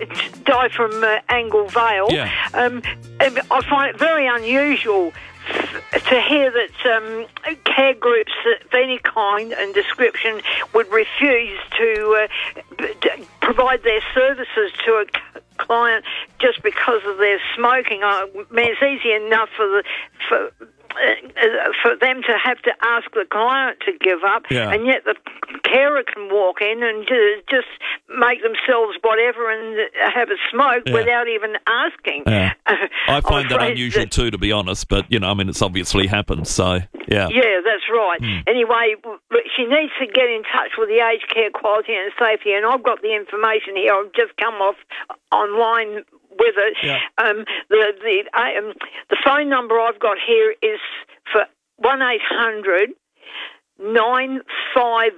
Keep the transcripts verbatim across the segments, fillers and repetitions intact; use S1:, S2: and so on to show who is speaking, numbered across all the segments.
S1: Di from uh, Angle Vale.
S2: Yeah.
S1: Um, I find it very unusual to hear that um, care groups of any kind and description would refuse to uh, b- provide their services to a c- client just because of their smoking. I mean, it's easy enough for the for. Uh, for them to have to ask the client to give up,
S2: yeah.
S1: and yet the carer can walk in and uh, just make themselves whatever and have a smoke
S2: yeah.
S1: without even asking.
S2: Yeah. I find that
S1: afraid
S2: unusual
S1: that,
S2: too, to be honest, but, you know, I mean, it's obviously happened, so, yeah.
S1: Yeah, that's right.
S2: Mm.
S1: Anyway, she needs to get in touch with the Aged Care Quality and Safety, and I've got the information here. I've just come off online with it.
S2: Yeah.
S1: Um, the the um, the phone number I've got here is for one eight hundred nine five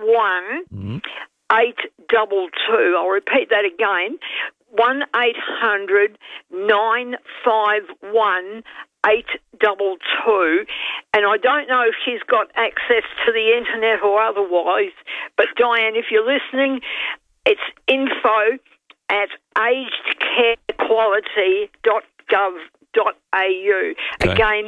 S1: one eight two two. I'll repeat that again. One eight hundred nine five one eight two two. And I don't know if she's got access to the internet or otherwise, but Diane, if you're listening, it's info at aged care quality dot gov dot a u.
S2: Okay.
S1: Again,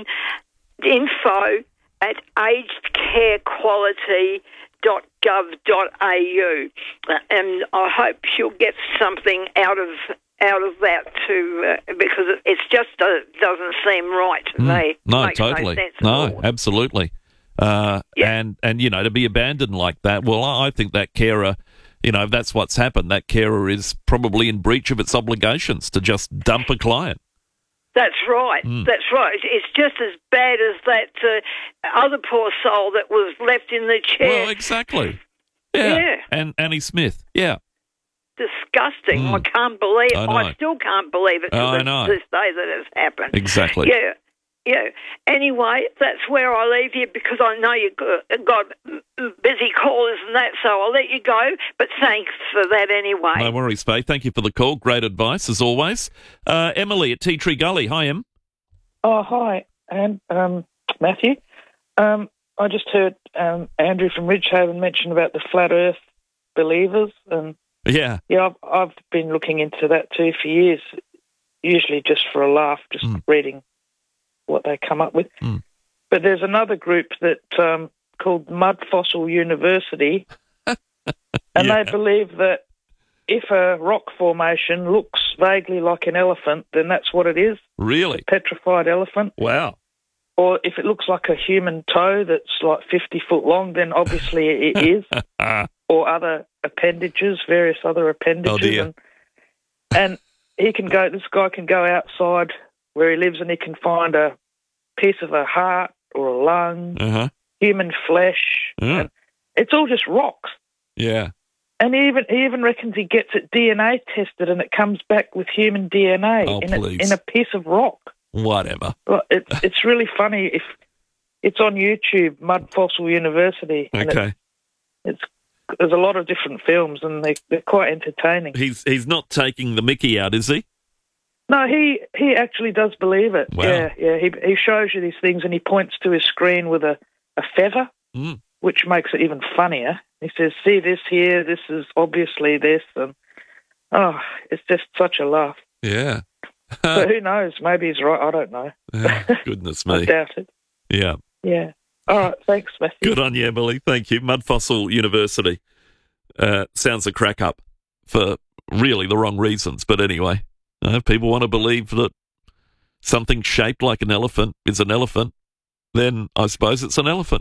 S1: info at aged care quality dot gov dot a u. And I hope she'll get something out of out of that too, uh, because it just uh, doesn't seem right to
S2: Mm.
S1: me.
S2: No,
S1: Makes
S2: totally.
S1: No, sense at
S2: No,
S1: all.
S2: absolutely. Uh,
S1: Yeah.
S2: And, and, you know, to be abandoned like that, well, I I think that carer, you know, if that's what's happened, that carer is probably in breach of its obligations to just dump a client.
S1: That's right.
S2: Mm.
S1: That's right. It's- It's just as bad as that uh, other poor soul that was left in the chair.
S2: Well, exactly. Yeah.
S1: Yeah.
S2: And Annie Smith. Yeah.
S1: Disgusting.
S2: Mm.
S1: I can't believe.
S2: I
S1: I,
S2: know.
S1: still can't believe it to
S2: Oh, I
S1: this,
S2: know.
S1: this day that it's happened.
S2: Exactly.
S1: Yeah. Yeah. Anyway, that's where I leave you because I know you've got, got busy callers and that, so I'll let you go. But thanks for that anyway.
S2: No worries, Faye. Thank you for the call. Great advice, as always. Uh, Emily at Tea Tree Gully. Hi, Em.
S3: Oh, hi, and um, Matthew. Um, I just heard um, Andrew from Ridgehaven mention about the flat Earth believers, and
S2: Yeah.
S3: yeah, I've, I've been looking into that too for years. Usually just for a laugh, just
S2: Mm.
S3: reading what they come up with.
S2: Mm.
S3: But there's another group that um, called Mud Fossil University, and
S2: Yeah.
S3: they believe that if a rock formation looks vaguely like an elephant, then that's what it is,
S2: Really?
S3: petrified elephant.
S2: Wow.
S3: Or if it looks like a human toe that's like fifty foot long, then obviously it is.
S2: Ah,
S3: Or other appendages, various other appendages.
S2: Oh, dear.
S3: And, and he can go, this guy can go outside where he lives and he can find a piece of a heart or a lung,
S2: uh-huh.
S3: human flesh.
S2: Mm.
S3: And it's all just rocks.
S2: Yeah.
S3: And he even he even reckons he gets it D N A tested and it comes back with human D N A
S2: Oh,
S3: in, a,
S2: please.
S3: in a piece of rock.
S2: Whatever.
S3: Well, it's it's really funny. If it's on YouTube, Mud Fossil University. and
S2: Okay.
S3: It's, it's there's a lot of different films and they they're quite entertaining.
S2: He's he's not taking the mickey out, is he?
S3: No, he he actually does believe it.
S2: Wow.
S3: Yeah, yeah. He he shows you these things and he points to his screen with a a feather,
S2: Mm.
S3: which makes it even funnier. He says, "See this here? This is obviously this," and oh, it's just such a laugh.
S2: Yeah.
S3: But who knows? Maybe he's right. I don't know.
S2: Oh, goodness
S3: I
S2: me.
S3: doubt it.
S2: Yeah.
S3: Yeah. All right. Thanks, Matthew.
S2: Good on you, Emily. Thank you. Mud Fossil University. Uh, sounds a crack up for really the wrong reasons. But anyway, uh, if people want to believe that something shaped like an elephant is an elephant, then I suppose it's an elephant.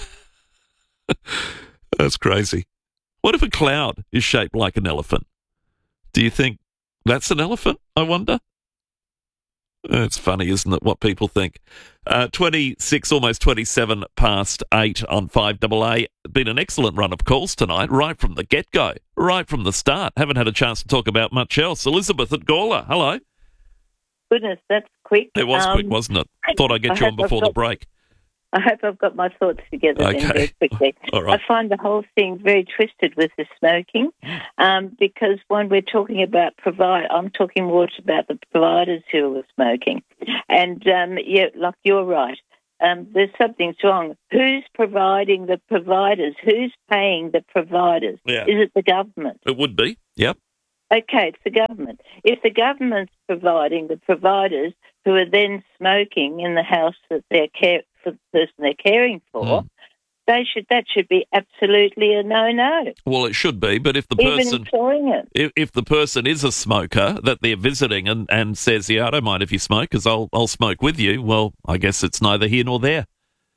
S2: That's crazy. What if a cloud is shaped like an elephant? Do you think that's an elephant, I wonder? It's funny, isn't it, what people think? Uh, twenty-six, almost twenty-seven past eight on five A A. Been an excellent run of calls tonight, right from the get-go, right from the start. Haven't had a chance to talk about much else. Elizabeth at Gawler, hello.
S4: Goodness, that's quick.
S2: It was
S4: Um,
S2: quick, wasn't it? Thought I'd get
S4: I
S2: you on
S4: hope I've
S2: before the
S4: got-
S2: break.
S4: I hope I've got my thoughts together
S2: Okay.
S4: then very quickly.
S2: All right.
S4: I find the whole thing very twisted with the smoking um, because when we're talking about provide, I'm talking more about the providers who are smoking. And, um, yeah, like you're right, um, there's something's wrong. Who's providing the providers? Who's paying the providers?
S2: Yeah.
S4: Is it the government?
S2: It would be, yep.
S4: Okay, it's the government. If the government's providing the providers who are then smoking in the house that they're care for the person they're caring for, mm. they should that should be absolutely a no-no.
S2: Well, it should be, but if the
S4: Even
S2: person
S4: employing it.
S2: If, if the person is a smoker that they're visiting and, and says, "Yeah, I don't mind if you smoke, because I'll I'll smoke with you," well, I guess it's neither here nor there.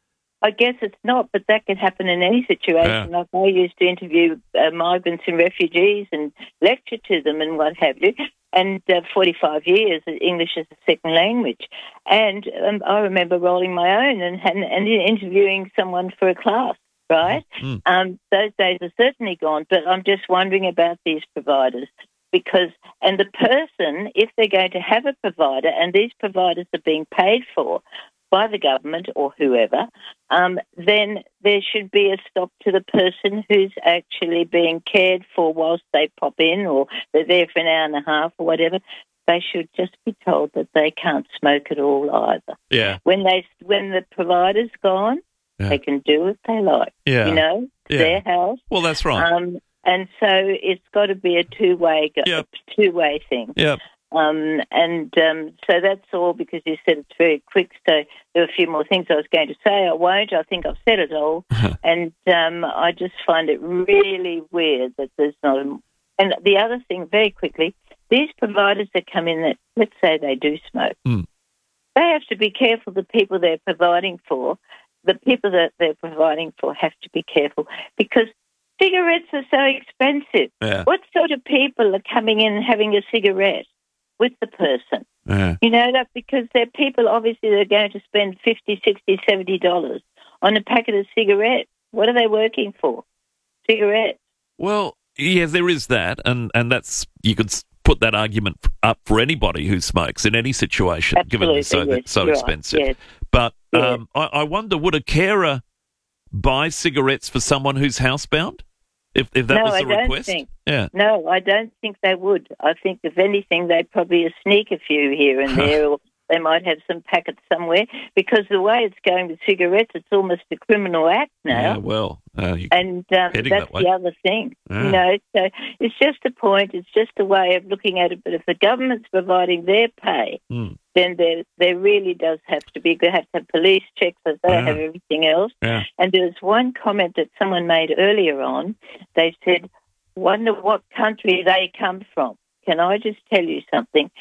S4: I guess it's not, but that can happen in any situation.
S2: Yeah.
S4: Like I used to interview uh, migrants and refugees and lecture to them and what have you, and uh, forty-five years English as a second language. And um, I remember rolling my own and, and, and interviewing someone for a class, right? Mm. Um, those days are certainly gone, but I'm just wondering about these providers. Because, and the person, if they're going to have a provider, and these providers are being paid for by the government or whoever, um, then there should be a stop to the person who's actually being cared for whilst they pop in, or they're there for an hour and a half or whatever. They should just be told that they can't smoke at all either.
S2: Yeah.
S4: When they when the provider's gone, yeah. they can do what they like.
S2: Yeah.
S4: You know,
S2: yeah.
S4: their house.
S2: Well, that's right.
S4: Um, and so it's got to be a two-way go-
S2: yep.
S4: two-way thing.
S2: Yep.
S4: Um, and um, so that's all, because you said it's very quick. So there are a few more things I was going to say. I won't. I think I've said it all. and um, I just find it really weird that there's not a... And the other thing, very quickly, these providers that come in that, let's say they do smoke,
S2: mm.
S4: they have to be careful. The people they're providing for, the people that they're providing for have to be careful, because cigarettes are so expensive.
S2: Yeah.
S4: What sort of people are coming in and having a cigarette with the person?
S2: Yeah.
S4: You know, that because they're people, obviously, they're going to spend fifty, sixty, seventy dollars on a packet of cigarettes. What are they working for? Cigarettes.
S2: Well, yeah, there is that, and, and that's, you could put that argument up for anybody who smokes in any situation,
S4: Absolutely,
S2: given it's so,
S4: yes,
S2: so
S4: right,
S2: expensive.
S4: yes.
S2: But
S4: yes.
S2: Um, I, I wonder, would a carer buy cigarettes for someone who's housebound? If if that
S4: no,
S2: was the
S4: I don't
S2: request?
S4: Think.
S2: Yeah.
S4: No, I don't think they would. I think, if anything, they'd probably sneak a few here and there, or they might have some packets somewhere, because the way it's going with cigarettes, it's almost a criminal act now.
S2: Yeah, well, uh,
S4: and um, that's
S2: that
S4: the other thing.
S2: Yeah.
S4: You know, so it's just a point. It's just a way of looking at it. But if the government's providing their pay,
S2: mm.
S4: then there there really does have to be. They have to have police checks, as they
S2: yeah.
S4: have everything else.
S2: Yeah.
S4: And there was one comment that someone made earlier on. They said, "Wonder what country they come from." Can I just tell you something?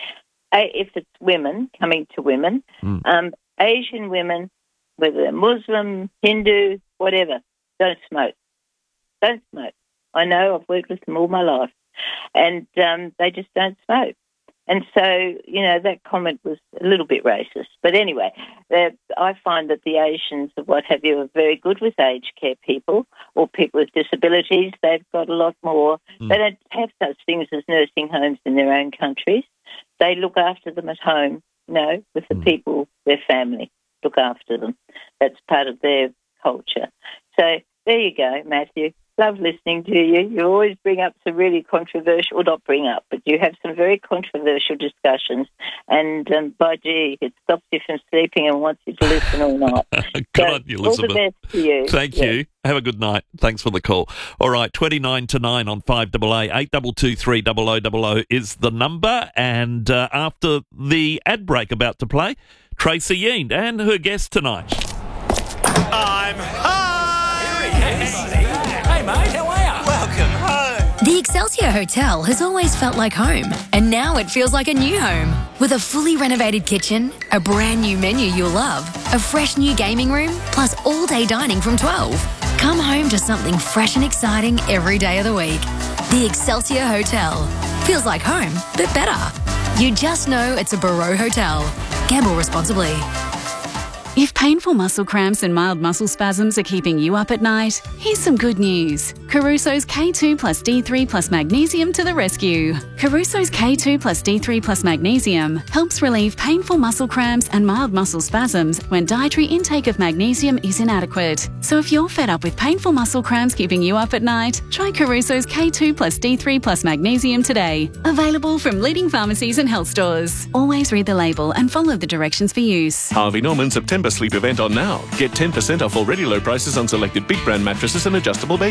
S4: If it's women, coming to women,
S2: mm.
S4: um, Asian women, whether they're Muslim, Hindu, whatever, don't smoke. Don't smoke. I know, I've worked with them all my life. And um, they just don't smoke. And so, you know, that comment was a little bit racist. But anyway, I find that the Asians or what have you are very good with aged care people or people with disabilities. They've got a lot more. Mm. They don't have such things as nursing homes in their own countries. They look after them at home, you know, with the mm. people, their family, look after them. That's part of their culture. So there you go, Matthew. Love listening to you. You always bring up some really controversial, or not bring up, but you have some very controversial discussions. And um, by gee, it stops you from sleeping and wants you to listen all night.
S2: Good
S4: so,
S2: on you, Elizabeth.
S4: All the best to you.
S2: Thank
S4: yeah.
S2: you. Have a good night. Thanks for the call. All right, twenty-nine to nine on five double A, eight two two three double oh double oh is the number. And uh, after the ad break about to play, Tracy Yeend and her guest tonight.
S5: I'm home! Here he is. Hey, mate, how are you? Welcome home.
S6: The Excelsior Hotel has always felt like home, and now it feels like a new home. With a fully renovated kitchen, a brand new menu you'll love, a fresh new gaming room, plus all-day dining from twelve. Come home to something fresh and exciting every day of the week. The Excelsior Hotel. Feels like home, but better. You just know it's a Barreau Hotel. Gamble responsibly.
S7: If painful muscle cramps and mild muscle spasms are keeping you up at night, here's some good news. Caruso's K two plus D three plus magnesium to the rescue. Caruso's K two plus D three plus magnesium helps relieve painful muscle cramps and mild muscle spasms when dietary intake of magnesium is inadequate. So if you're fed up with painful muscle cramps keeping you up at night, try Caruso's K two plus D three plus magnesium today. Available from leading pharmacies and health stores. Always read the label and follow the directions for use.
S8: Harvey Norman September sleep event on now. Get ten percent off already low prices on selected big brand mattresses and adjustable bases.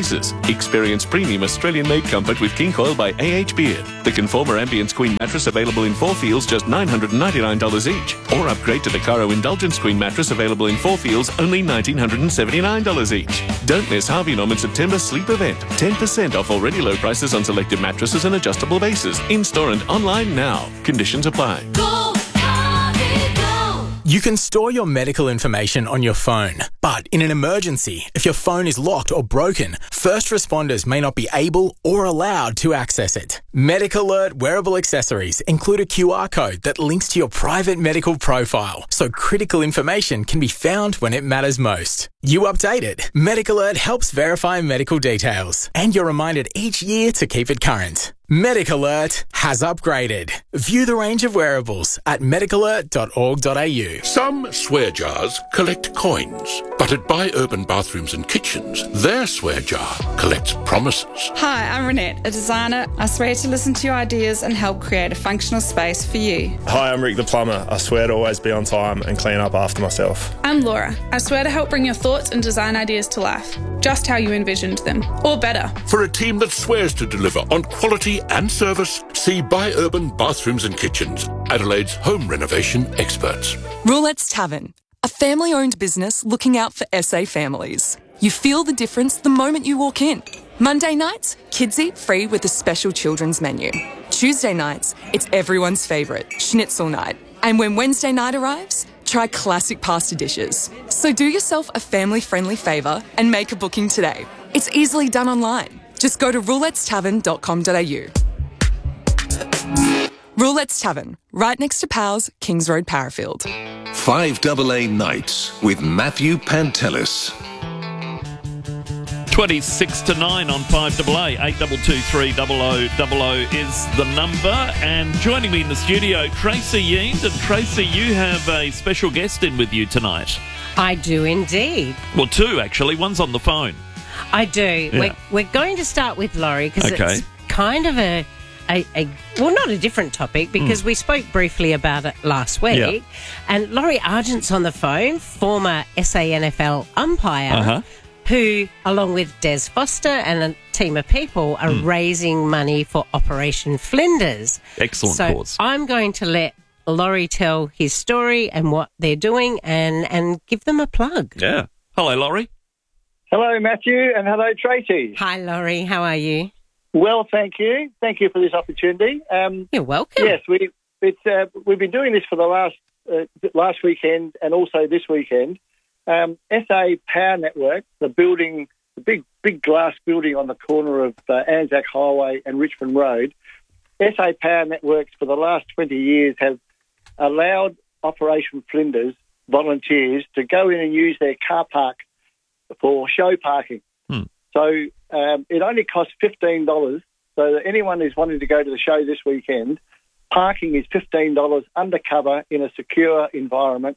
S8: Experience premium Australian-made comfort with King Coil by A H Beard. The Conformer Ambience Queen mattress available in four feels, just nine hundred ninety-nine dollars each. Or upgrade to the Caro Indulgence Queen mattress available in four feels, only one thousand nine hundred seventy-nine dollars each. Don't miss Harvey Norman's September sleep event. ten percent off already low prices on selected mattresses and adjustable bases. In-store and online now. Conditions apply.
S9: Go, Harvey, go. You can store your medical information on your phone, but in an emergency, if your phone is locked or broken, first responders may not be able or allowed to access it. MedicAlert wearable accessories include a Q R code that links to your private medical profile, so critical information can be found when it matters most. You update it. MedicAlert helps verify medical details, and you're reminded each year to keep it current. MedicAlert has upgraded. View the range of wearables at medicalert dot org dot a u.
S10: Some swear jars collect coins, but at Buy Urban Bathrooms and Kitchens, their swear jar collects promises.
S11: Hi, I'm Renette, a designer. I swear to listen to your ideas and help create a functional space for you.
S12: Hi, I'm Rick the plumber. I swear to always be on time and clean up after myself.
S11: I'm Laura. I swear to help bring your thoughts and design ideas to life, just how you envisioned them, or better.
S10: For a team that swears to deliver on quality and service, see Buy Urban Bathrooms and Kitchens, Adelaide's home renovation experts.
S13: Roulette's Tavern, a family-owned business looking out for S A families. You feel the difference the moment you walk in. Monday nights, kids eat free with a special children's menu. Tuesday nights, it's everyone's favourite, schnitzel night. And when Wednesday night arrives, try classic pasta dishes. So do yourself a family-friendly favour and make a booking today. It's easily done online. Just go to roulettes tavern dot com dot a u. Roulette's Tavern, right next to Powell's, Kings Road, Parafield.
S14: five A A Nights with Matthew Pantelis.
S2: twenty-six to nine on five A A. eight two two three zero zero zero zero is the number. And joining me in the studio, Tracy Yeend. And Tracy, you have a special guest in with you tonight.
S15: I do indeed.
S2: Well, two, actually. One's on the phone.
S15: I do.
S2: Yeah.
S15: We're, we're going to start with Laurie because
S2: Okay.
S15: it's kind of a, a, a, well, not a different topic because
S2: Mm.
S15: we spoke briefly about it last week.
S2: Yeah.
S15: And Laurie Argent's on the phone, former S A N F L umpire,
S2: Uh-huh.
S15: who, along with Des Foster and a team of people, are
S2: Mm.
S15: raising money for Operation Flinders.
S2: Excellent
S15: so
S2: cause.
S15: I'm going to let Laurie tell his story and what they're doing and, and give them a plug.
S2: Yeah. Hello, Laurie.
S16: Hello, Matthew, and hello, Tracy.
S15: Hi, Laurie. How are you?
S16: Well, thank you. Thank you for this opportunity. Um,
S15: You're welcome.
S16: Yes, we it's uh, we've been doing this for the last uh, last weekend and also this weekend. Um, S A Power Network, the building, the big big glass building on the corner of uh, Anzac Highway and Richmond Road. S A Power Networks for the last twenty years have allowed Operation Flinders volunteers to go in and use their car park for show parking.
S2: Hmm.
S16: So um, it only costs fifteen dollars. So that anyone who's wanting to go to the show this weekend, parking is fifteen dollars undercover in a secure environment.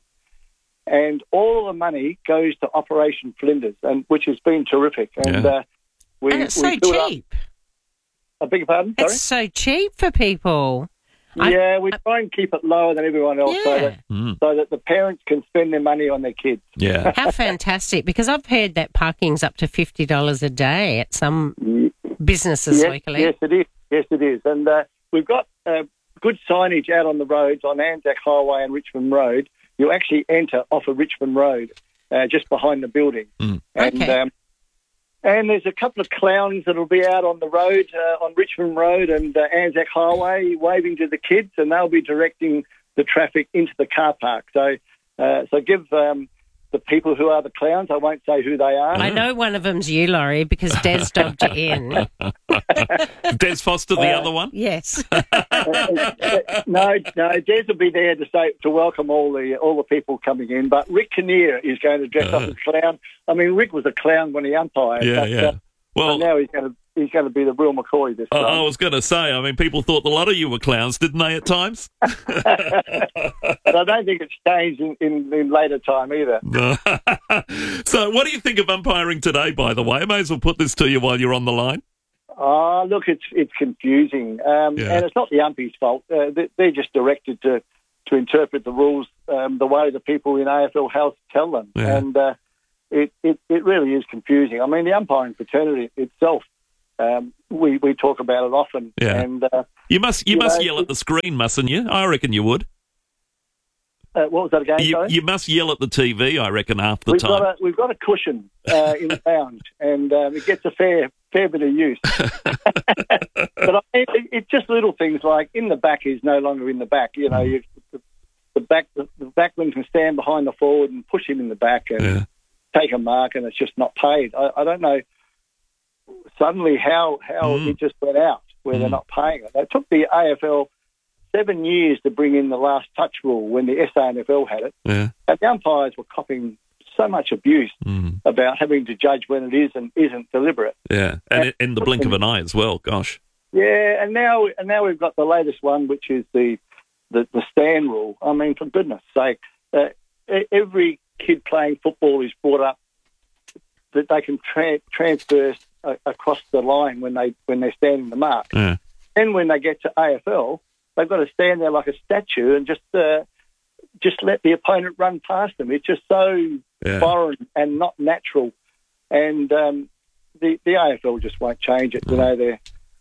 S16: And all the money goes to Operation Flinders, and which has been terrific. And,
S2: Yeah.
S16: uh, we,
S15: and it's
S16: we
S15: so
S16: stood up-
S15: cheap.
S16: I beg your pardon? Sorry?
S15: It's so cheap for people. I-
S16: Yeah, we try and keep it lower than everyone else so,
S15: Yeah.
S16: that,
S2: Mm.
S16: so that the parents can spend their money on their kids.
S2: Yeah.
S15: How fantastic, because I've heard that parking's up to fifty dollars a day at some businesses
S16: yes,
S15: locally.
S16: Yes, it is. Yes, it is. And uh, we've got uh, good signage out on the roads on Anzac Highway and Richmond Road. You actually enter off of Richmond Road, uh, just behind the building.
S2: Mm.
S16: And
S15: Okay.
S16: um, and there's a couple of clowns that'll be out on the road, uh, on Richmond Road and uh, Anzac Highway, waving to the kids, and they'll be directing the traffic into the car park. So, uh, so give um, the people who are the clowns, I won't say who they are.
S15: I know one of them's you, Laurie, because Des dobbed you in.
S2: Des Foster, the
S16: Uh,
S2: other one?
S15: Yes.
S16: no, no, Des will be there to say to welcome all the all the people coming in. But Rick Kinnear is going to dress up as a clown. I mean, Rick was a clown when he umpired.
S2: Yeah,
S16: but,
S2: yeah.
S16: Uh,
S2: Well,
S16: but now he's going to he's going to be the real McCoy this
S2: I,
S16: time.
S2: I was going to say, I mean, people thought the lot of you were clowns, didn't they, at times?
S16: But I don't think it's changed in, in, in later time either.
S2: So, what do you think of umpiring today, by the way? I may as well put this to you while you're on the line.
S16: Oh, look, it's it's confusing, um,
S2: Yeah.
S16: and it's not the umpies' fault. Uh, they, they're just directed to, to interpret the rules um, the way the people in A F L Health tell them.
S2: Yeah.
S16: And uh, it, it, it really is confusing. I mean, the umpiring fraternity itself, um, we, we talk about it often.
S2: Yeah.
S16: And uh,
S2: you must you,
S16: you
S2: must
S16: know,
S2: yell at the screen, mustn't you? I reckon you would.
S16: Uh, what was that again?
S2: You,
S16: sorry?
S2: you must yell at the T V, I reckon, half the
S16: we've
S2: time.
S16: Got a, we've got a cushion uh, in the lounge, and um, it gets a fair fair bit of use. But I mean, it, it's just little things like in the back is no longer in the back. You know, you, the, the back the, the backman can stand behind the forward and push him in the back and
S2: yeah.
S16: take a mark, and it's just not paid. I, I don't know suddenly how how
S2: Mm.
S16: it just went out where they're not paying it. It took the A F L seven years to bring in the last touch rule when the S A N F L had it.
S2: Yeah.
S16: And the umpires were copying so much abuse
S2: Mm.
S16: about having to judge when it is and isn't deliberate.
S2: Yeah, and in, in the blink of an eye as well, gosh.
S16: Yeah, and now and now we've got the latest one, which is the the, the stand rule. I mean, for goodness sake, uh, e- every kid playing football is brought up that they can tra- transverse uh, across the line when they when they're standing the mark.
S2: Yeah.
S16: And when they get to A F L, they've got to stand there like a statue and just uh, just let the opponent run past them. It's just so
S2: Yeah.
S16: foreign and not natural. And um, the the A F L just won't change it. You know, they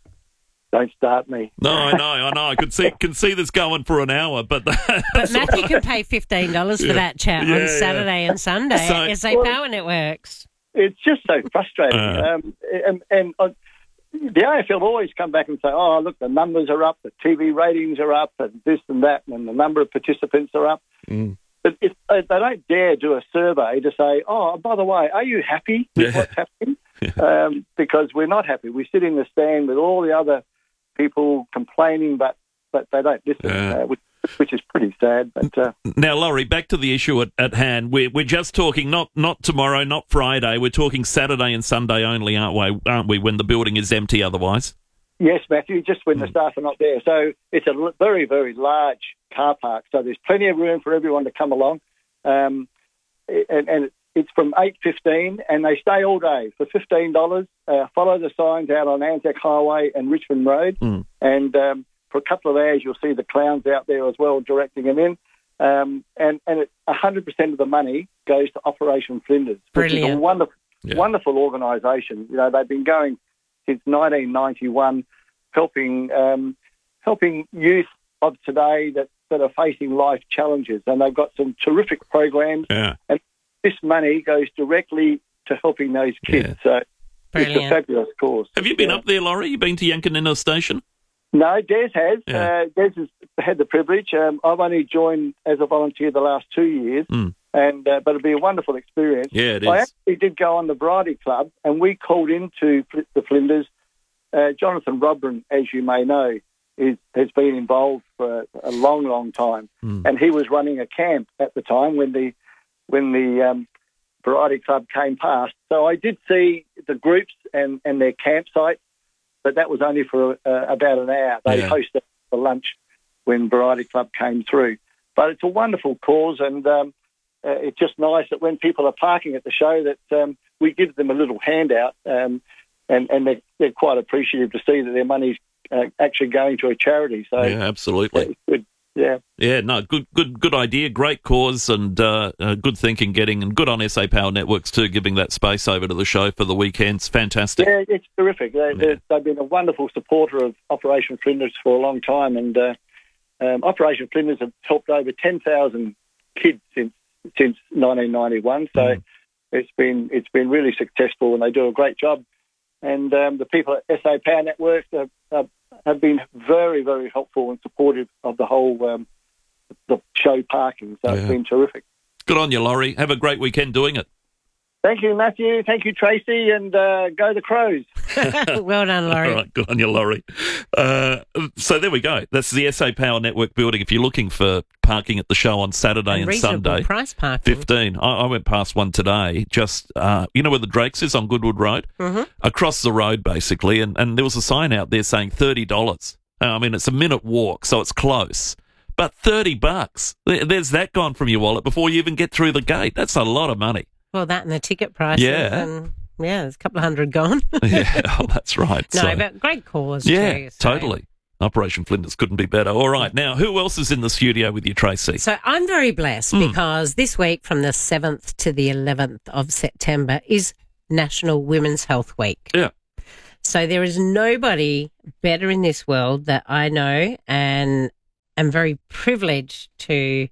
S16: don't start me.
S2: No, I know, I know. I could see can see this going for an hour, but
S15: But Matthew can pay fifteen dollars for
S2: Yeah.
S15: that chat
S2: Yeah,
S15: on
S2: yeah.
S15: Saturday and Sunday
S2: So-
S15: at S A Power Networks.
S16: It's just so frustrating.
S2: Uh.
S16: um, and and uh, the A F L always come back and say, oh, look, the numbers are up, the T V ratings are up, and this and that, and the number of participants are up.
S2: Mm.
S16: But if, uh, they don't dare do a survey to say, oh, by the way, are you happy with
S2: Yeah.
S16: what's happening? um, because we're not happy. We sit in the stand with all the other people complaining, but, but they don't listen,
S2: Yeah.
S16: uh, which, which is pretty sad. But uh,
S2: Now, Laurie, back to the issue at, at hand. We're we're just talking not not tomorrow, not Friday. We're talking Saturday and Sunday only, aren't we? Aren't we? When the building is empty, otherwise.
S16: yes, Matthew, just when the staff are not there. So it's a l- very, very large car park. So there's plenty of room for everyone to come along. Um, and, and it's from eight fifteen, and they stay all day for fifteen dollars. Uh, follow the signs out on Anzac Highway and Richmond Road.
S2: Mm.
S16: And um, for a couple of hours, you'll see the clowns out there as well, directing them in. Um, and and it, one hundred percent of the money goes to Operation Flinders, which is a
S15: Brilliant.
S16: wonderful,
S2: Yeah.
S16: wonderful organisation. You know, they've been going since nineteen ninety-one, helping um, helping youth of today that, that are facing life challenges. And they've got some terrific programs.
S2: Yeah.
S16: And this money goes directly to helping those kids. So it's a
S15: Brilliant.
S16: fabulous cause.
S2: Have you been
S16: Yeah.
S2: up there, Laurie? You been to Yankonina Station?
S16: No, Des has.
S2: Yeah.
S16: Uh, Des has had the privilege. Um, I've only joined as a volunteer the last two years,
S2: Mm.
S16: and uh, but it'll be a wonderful experience.
S2: Yeah, it
S16: I
S2: is.
S16: actually did go on the Variety Club, and we called into Fl- the Flinders. Uh, Jonathan Robran, as you may know, is, has been involved for a long, long time,
S2: Mm.
S16: and he was running a camp at the time when the when the um, Variety Club came past. So I did see the groups and, and their campsites, but that was only for uh, about an hour. They
S2: Yeah.
S16: hosted for lunch when Variety Club came through. But it's a wonderful cause, and um, uh, it's just nice that when people are parking at the show that um, we give them a little handout, um, and, and they're, they're quite appreciative to see that their money's uh, actually going to a charity. So
S2: Yeah, absolutely.
S16: it's good. Yeah.
S2: Yeah, no, good, good, good idea, great cause, and uh, uh, good thinking getting, and good on S A Power Networks too, giving that space over to the show for the weekends. Fantastic.
S16: Yeah, it's terrific. They,
S2: Yeah.
S16: they- They've been a wonderful supporter of Operation Flinders for a long time, and uh, um, Operation Flinders have helped over ten thousand kids since since nineteen ninety-one. So
S2: Mm.
S16: it's been it's been really successful, and they do a great job. And um, the people at S A Power Networks have, have, have been very, very helpful and supportive of the whole um, the show parking. So
S2: Yeah.
S16: it's been terrific.
S2: Good on you, Laurie. Have a great weekend doing it.
S16: Thank you, Matthew. Thank you, Tracy, and uh, go the Crows.
S15: Well done, Laurie.
S2: All right, good on you, Laurie. Uh, so there we go. That's the S A Power Network building. If you're looking for parking at the show on Saturday
S15: And
S2: and,
S15: reasonable
S2: Sunday,
S15: price parking.
S2: fifteen. I, I went past one today. Just uh, you know where the Drakes is on Goodwood Road,
S15: Mhm.
S2: across the road basically, and, and there was a sign out there saying thirty dollars. I mean, it's a minute walk, so it's close. But thirty bucks. There- There's that gone from your wallet before you even get through the gate. That's a lot of money.
S15: Well, that and the ticket prices.
S2: Yeah.
S15: And, yeah, there's a couple of hundred gone.
S2: Yeah, oh, that's right.
S15: No,
S2: So-
S15: but great cause
S2: Yeah,
S15: too. so-
S2: totally. Operation Flinders couldn't be better. All right, now, who else is in the studio with you, Tracy?
S15: So I'm very blessed
S2: Mm.
S15: because this week from the seventh to the eleventh of September is National Women's Health Week.
S2: Yeah.
S15: So there is nobody better in this world that I know, and am very privileged to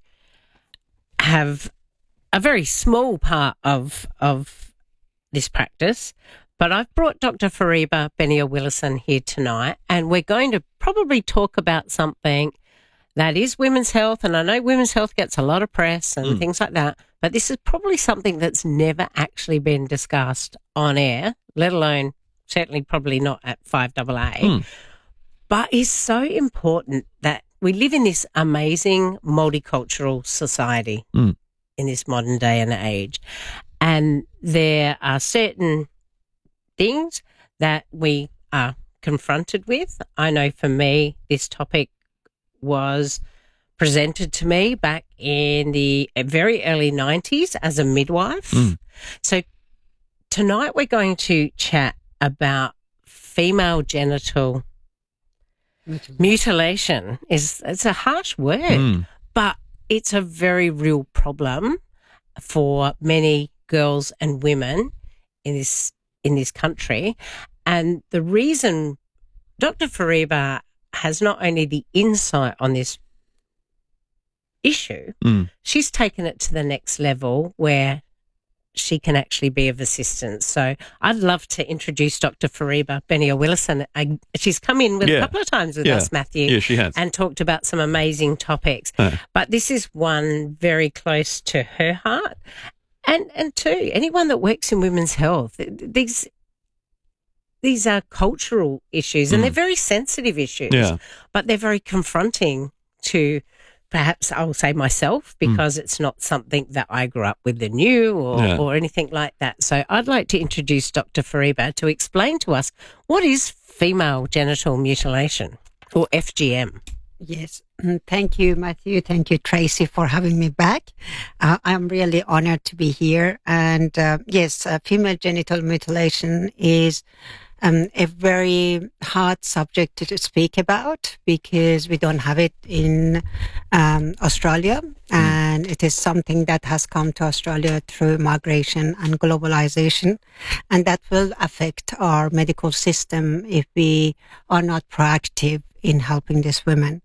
S15: have a very small part of of this practice. But I've brought Doctor Fariba Benayer-Willison here tonight, and we're going to probably talk about something that is women's health. And I know women's health gets a lot of press and
S2: Mm.
S15: things like that, but this is probably something that's never actually been discussed on air, let alone certainly probably not at five A A.
S2: Mm.
S15: But it's so important that we live in this amazing multicultural society
S2: Mm.
S15: in this modern day and age. And there are certain things that we are confronted with. I know for me, this topic was presented to me back in the very early nineties as a midwife.
S2: Mm.
S15: So tonight we're going to chat about female genital mutilation. Is it's a harsh word,
S2: Mm.
S15: but it's a very real problem for many girls and women in this in this country. And the reason Doctor Fariba has not only the insight on this issue,
S2: Mm.
S15: she's taken it to the next level where she can actually be of assistance. So I'd love to introduce Doctor Fariba Benayer-Willison. I- She's come in with
S2: Yeah.
S15: a couple of times with
S2: Yeah.
S15: us, Matthew.
S2: Yeah, she has.
S15: And talked about some amazing topics.
S2: Uh.
S15: But this is one very close to her heart. And and two, anyone that works in women's health, th- these these are cultural issues and
S2: Mm.
S15: they're very sensitive issues.
S2: Yeah.
S15: But they're very confronting to perhaps I'll say myself, because it's not something that I grew up with and knew or,
S2: Yeah.
S15: or anything like that. So I'd like to introduce Doctor Fariba to explain to us what is female genital mutilation, or F G M.
S17: Yes. Mm, Thank you, Matthew. Thank you, Tracy, for having me back. Uh, I'm really honored to be here. And uh, yes, uh, female genital mutilation is um, a very hard subject to, to speak about because we don't have it in um, Australia. And it is something that has come to Australia through migration and globalization. And that will affect our medical system if we are not proactive in helping these women.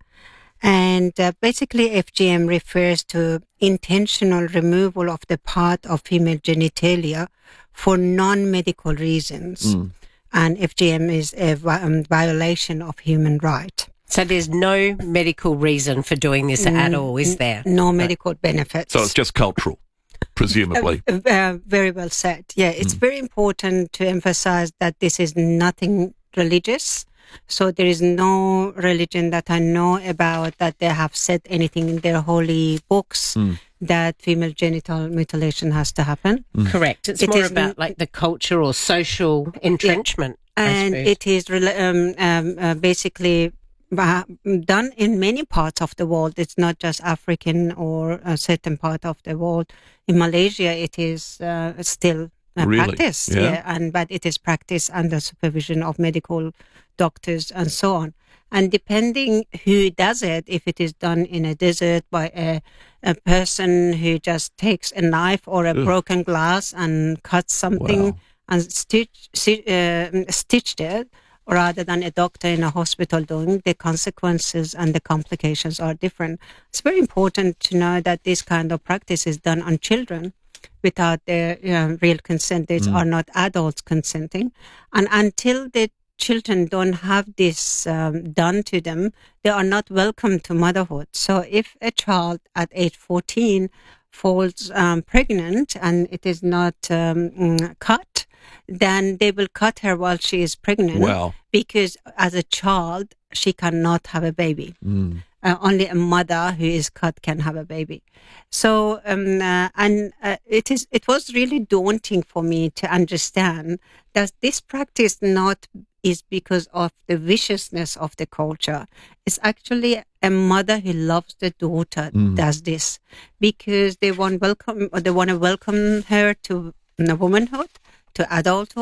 S17: And uh, basically, F G M refers to intentional removal of the part of female genitalia for non-medical reasons.
S2: Mm.
S17: And F G M is a vi- um, violation of human right.
S15: So there's no medical reason for doing this at
S17: Mm,
S15: all, is there?
S17: No medical benefits.
S2: So it's just cultural, presumably.
S17: Uh, uh, very well said. Yeah, it's
S2: Mm.
S17: very important to emphasize that this is nothing religious. So there is no religion that I know about that they have said anything in their holy books
S2: Mm.
S17: that female genital mutilation has to happen.
S15: Correct. It's
S17: It
S15: more
S17: is
S15: about
S17: n-
S15: like the culture or social entrenchment. I
S17: And
S15: suppose.
S17: it is rela- um, um, uh, basically uh, done in many parts of the world. It's not just African or a certain part of the world. In Malaysia, it is uh, still uh,
S2: Really?
S17: practiced.
S2: Yeah.
S17: and but it is practiced under supervision of medical doctors and so on. And depending who does it, if it is done in a desert by a, a person who just takes a knife or a
S2: Ugh.
S17: broken glass and cuts something
S2: Wow.
S17: and stitch, sti- uh, stitched it, rather than a doctor in a hospital doing, the consequences and the complications are different. It's very important to know that this kind of practice is done on children without their uh, real consent. These
S2: Mm.
S17: are not adults consenting. And until the children don't have this um, done to them, they are not welcome to motherhood. So if a child at age fourteen falls um, pregnant and it is not um, mm, cut, then they will cut her while she is pregnant.
S2: Wow.
S17: Because as a child, she cannot have a baby.
S2: Mm.
S17: Uh, only a mother who is cut can have a baby. So, um, uh, and uh, it is. It was really daunting for me to understand that this practice not is because of the viciousness of the culture. It's actually a mother who loves the daughter
S2: Mm.
S17: does this because they want welcome. Or they want to welcome her to uh, womanhood, to adulthood,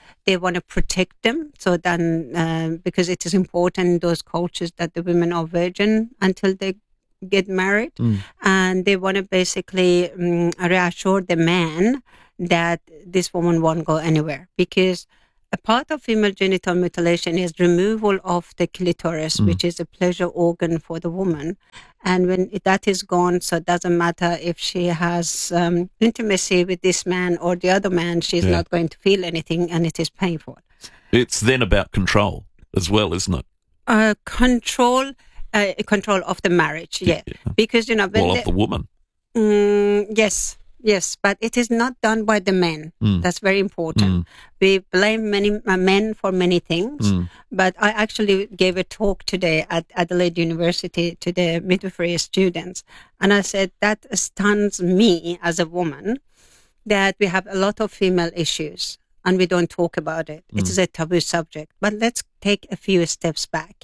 S17: they want to protect them. So then, uh, because it is important in those cultures that the women are virgin until they get married,
S2: Mm.
S17: and they want to basically um, reassure the man that this woman won't go anywhere, because a part of female genital mutilation is removal of the clitoris,
S2: Mm.
S17: which is a pleasure organ for the woman. And when that is gone, so it doesn't matter if she has um, intimacy with this man or the other man, she's
S2: Yeah.
S17: not going to feel anything, and it is painful.
S2: It's then about control as well, isn't it?
S17: Uh, control, uh, control of the marriage, yeah. Because, you know, when
S2: Well,
S17: the-
S2: of the woman.
S17: Mm, yes, yes, but it is not done by the men.
S2: Mm.
S17: That's very important.
S2: Mm.
S17: We blame many uh, men for many things,
S2: Mm.
S17: but I actually gave a talk today at Adelaide University to the midwifery students, and I said that stuns me as a woman, that we have a lot of female issues and we don't talk about it. It
S2: Mm.
S17: is a taboo subject. But let's take a few steps back.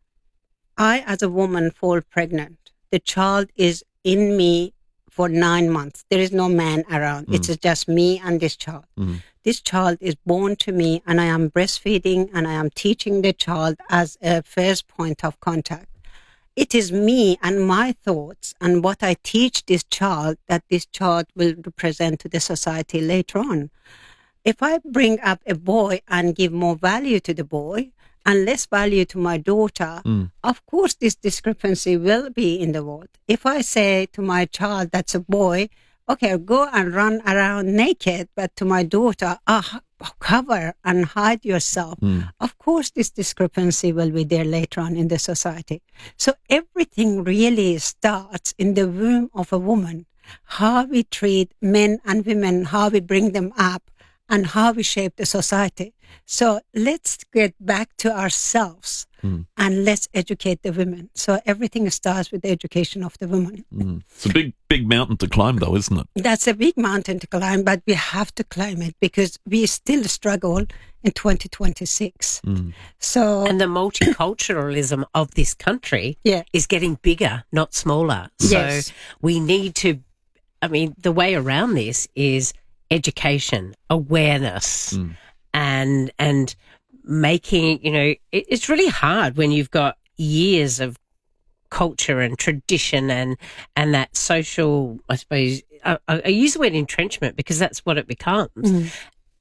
S17: I, as a woman, fall pregnant. The child is in me for nine months. There is no man around.
S2: Mm.
S17: It's just me and this child.
S2: Mm.
S17: This child is born to me, and I am breastfeeding, and I am teaching the child as a first point of contact. It is me and my thoughts and what I teach this child that this child will represent to the society later on. If I bring up a boy and give more value to the boy and less value to my daughter,
S2: Mm.
S17: of course this discrepancy will be in the world. If I say to my child that's a boy, okay, go and run around naked, but to my daughter, ah, cover and hide yourself.
S2: Mm.
S17: Of course, this discrepancy will be there later on in the society. So everything really starts in the womb of a woman. How we treat men and women, how we bring them up, and how we shape the society. So let's get back to ourselves
S2: Mm.
S17: and let's educate the women. So everything starts with the education of the woman.
S2: Mm. It's a big, big mountain to climb, though, isn't it?
S17: That's a big mountain to climb, but we have to climb it because we still struggle in twenty twenty-six.
S2: Mm.
S17: So
S15: and the multiculturalism of this country
S17: yeah.
S15: is getting bigger, not smaller. So
S17: Yes.
S15: we need to, I mean, the way around this is education, awareness,
S2: Mm.
S15: and and making, you know, it, it's really hard when you've got years of culture and tradition and and that social, I suppose, I, I use the word entrenchment because that's what it becomes.
S17: Mm.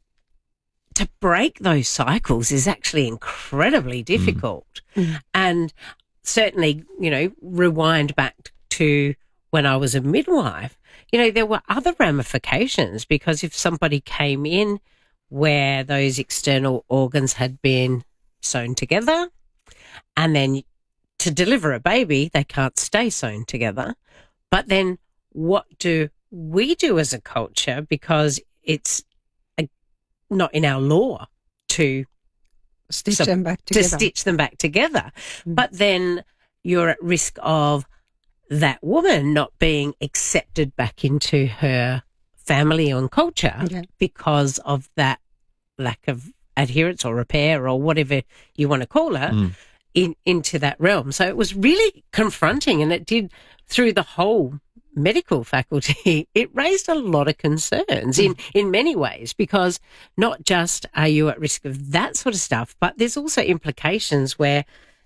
S15: To break those cycles is actually incredibly difficult.
S17: Mm.
S15: And certainly, you know, rewind back to when I was a midwife, you know, there were other ramifications because if somebody came in where those external organs had been sewn together and then to deliver a baby, they can't stay sewn together. But then what do we do as a culture? Because it's a, not in our law to
S17: stitch
S15: so-
S17: them back
S15: to
S17: together.
S15: stitch them back together. But then you're at risk of that woman not being accepted back into her family and culture
S17: Yeah.
S15: because of that lack of adherence or repair or whatever you want to call it
S2: Mm.
S15: in, into that realm. So it was really confronting, and it did through the whole medical faculty. It raised a lot of concerns in, in many ways because not just are you at risk of that sort of stuff, but there's also implications where,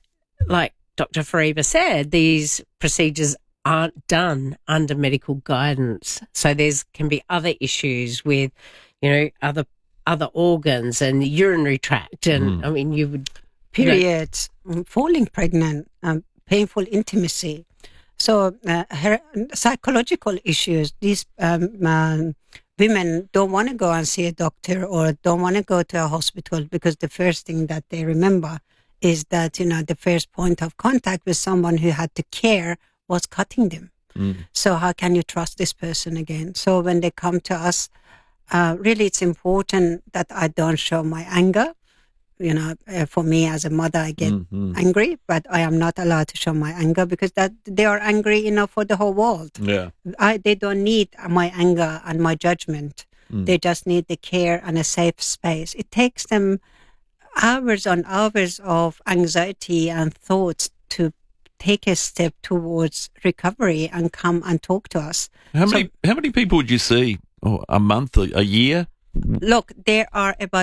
S15: like Doctor Fariba said, these procedures aren't done under medical guidance. So there's can be other issues with, you know, other other organs and the urinary tract. And
S2: Mm.
S15: I mean, you would you know,
S17: Periods, mm, falling pregnant, um, painful intimacy. So uh, her, psychological issues, these um, um, women don't want to go and see a doctor or don't want to go to a hospital because the first thing that they remember is that, you know, the first point of contact with someone who had to care was cutting them.
S2: Mm.
S17: So how can you trust this person again? So when they come to us, uh, really it's important that I don't show my anger. You know, uh, for me as a mother, I get
S2: Mhm.
S17: angry, but I am not allowed to show my anger because that they are angry enough for the whole world.
S2: Yeah.
S17: I, they don't need my anger and my judgment.
S2: Mm.
S17: They just need the care and a safe space. It takes them hours on hours of anxiety and thoughts to take a step towards recovery and come and talk to us.
S2: How
S17: So-
S2: many how many people would you see? Oh, a month, a, a year?
S17: Look, there are about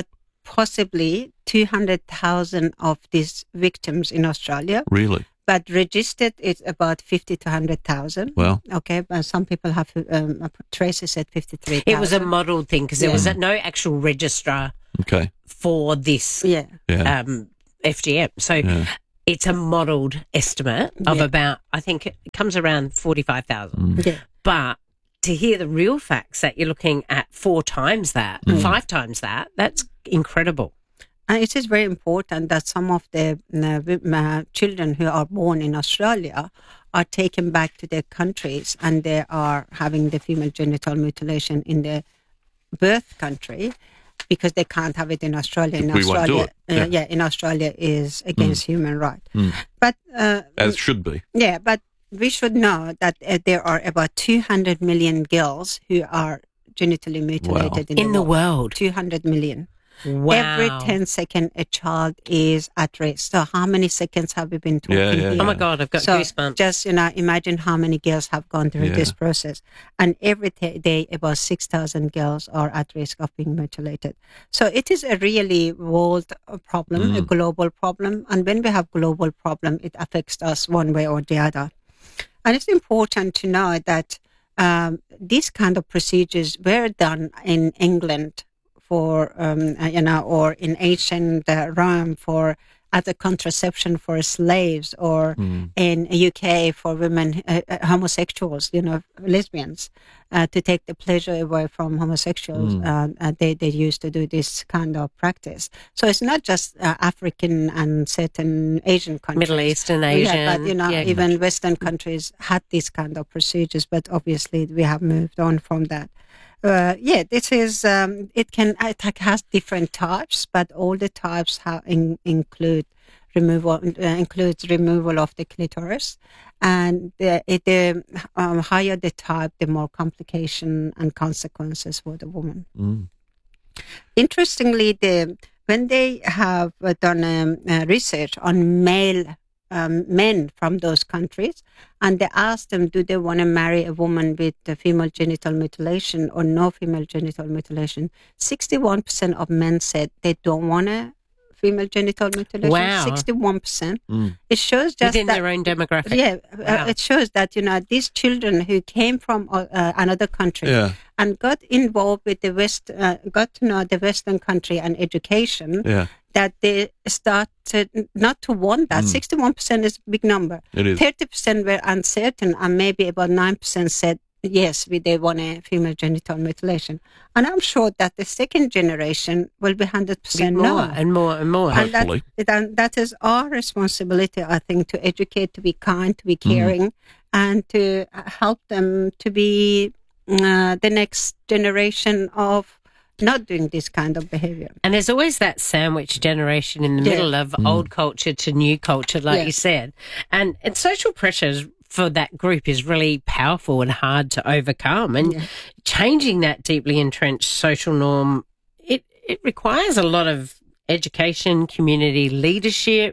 S17: possibly two hundred thousand of these victims in Australia.
S2: Really?
S17: But registered it's about fifty to one hundred thousand.
S2: Well,
S17: okay, but some people have, um, Tracy said fifty-three thousand.
S15: It was a modelled thing because there
S17: Yeah.
S15: was no actual registrar
S2: okay.
S15: for this
S17: Yeah.
S2: Yeah.
S15: um, F G M. So
S2: Yeah.
S15: it's a modelled estimate of
S17: Yeah.
S15: about, I think it comes around forty-five thousand.
S2: Mm.
S17: Yeah.
S15: But to hear the real facts that you're looking at four times that,
S2: Mm.
S15: five times that, that's incredible.
S17: And it is very important that some of the uh, uh, children who are born in Australia are taken back to their countries and they are having the female genital mutilation in their birth country because they can't have it in Australia. In
S2: We won't do
S17: Australia,
S2: it. Yeah.
S17: Uh, yeah, in Australia is against human rights.
S2: Mm.
S17: But uh,
S2: As should be.
S17: yeah, but we should know that uh, there are about two hundred million girls who are genitally mutilated in,
S15: In the world.
S17: two hundred million.
S15: Wow.
S17: Every ten seconds, a child is at risk. So how many seconds have we been talking
S2: Yeah, yeah,
S17: here?
S15: Oh my God, I've got
S17: so
S15: goosebumps.
S17: Just, you know, imagine how many girls have gone through
S2: Yeah.
S17: this process. And every t- day, about six thousand girls are at risk of being mutilated. So it is a really world problem, a
S2: Mm.
S17: global problem. And when we have global problem, it affects us one way or the other. And it's important to know that um, these kind of procedures were done in England for, um, uh, you know, or in ancient uh, Rome for as a contraception for slaves, or
S2: Mm.
S17: in U K for women, uh, uh, homosexuals, you know, lesbians, uh, to take the pleasure away from homosexuals.
S2: Mm.
S17: Uh, uh, they, they used to do this kind of practice. So it's not just uh, African and certain Asian countries.
S15: Middle Eastern,
S17: Yeah,
S15: Asian.
S17: but, you know,
S15: yeah.
S17: even Western countries had these kind of procedures, but obviously we have moved on from that. Uh, yeah, this is, um, it can, it has different types, but all the types have in, include removal, uh, includes removal of the clitoris. And the, it, the um, higher the type, the more complication and consequences for the woman.
S2: Mm.
S17: Interestingly, the when they have uh, done um, uh, research on male um, men from those countries, and they asked them, do they want to marry a woman with uh, female genital mutilation or no female genital mutilation? sixty-one percent of men said they don't want to female genital mutilation.
S15: Wow.
S17: sixty-one percent.
S2: Mm.
S17: It shows just
S15: Within
S17: that,
S15: their own demographic.
S17: yeah,
S15: Wow.
S17: uh, it shows that, you know, these children who came from uh, uh, another country
S2: Yeah.
S17: and got involved with the West, uh, got to know the Western country and education,
S2: Yeah.
S17: that they started not to want that.
S2: Mm.
S17: sixty-one percent is a big number.
S2: It is.
S17: thirty percent were uncertain, and maybe about nine percent said, yes, we they want a female genital mutilation. And I'm sure that the second generation will be one hundred percent
S15: more
S17: no.
S15: and more and more.
S17: And that,
S2: Hopefully.
S17: that, that is our responsibility, I think, to educate, to be kind, to be
S2: Mm-hmm.
S17: caring, and to help them to be uh, the next generation of not doing this kind of behavior.
S15: And there's always that sandwich generation in the
S17: Yeah.
S15: middle of old culture to new culture, like
S17: Yeah.
S15: you said. And, and social pressures for that group is really powerful and hard to overcome. And
S17: Yeah.
S15: changing that deeply entrenched social norm, it, it requires a lot of education, community leadership,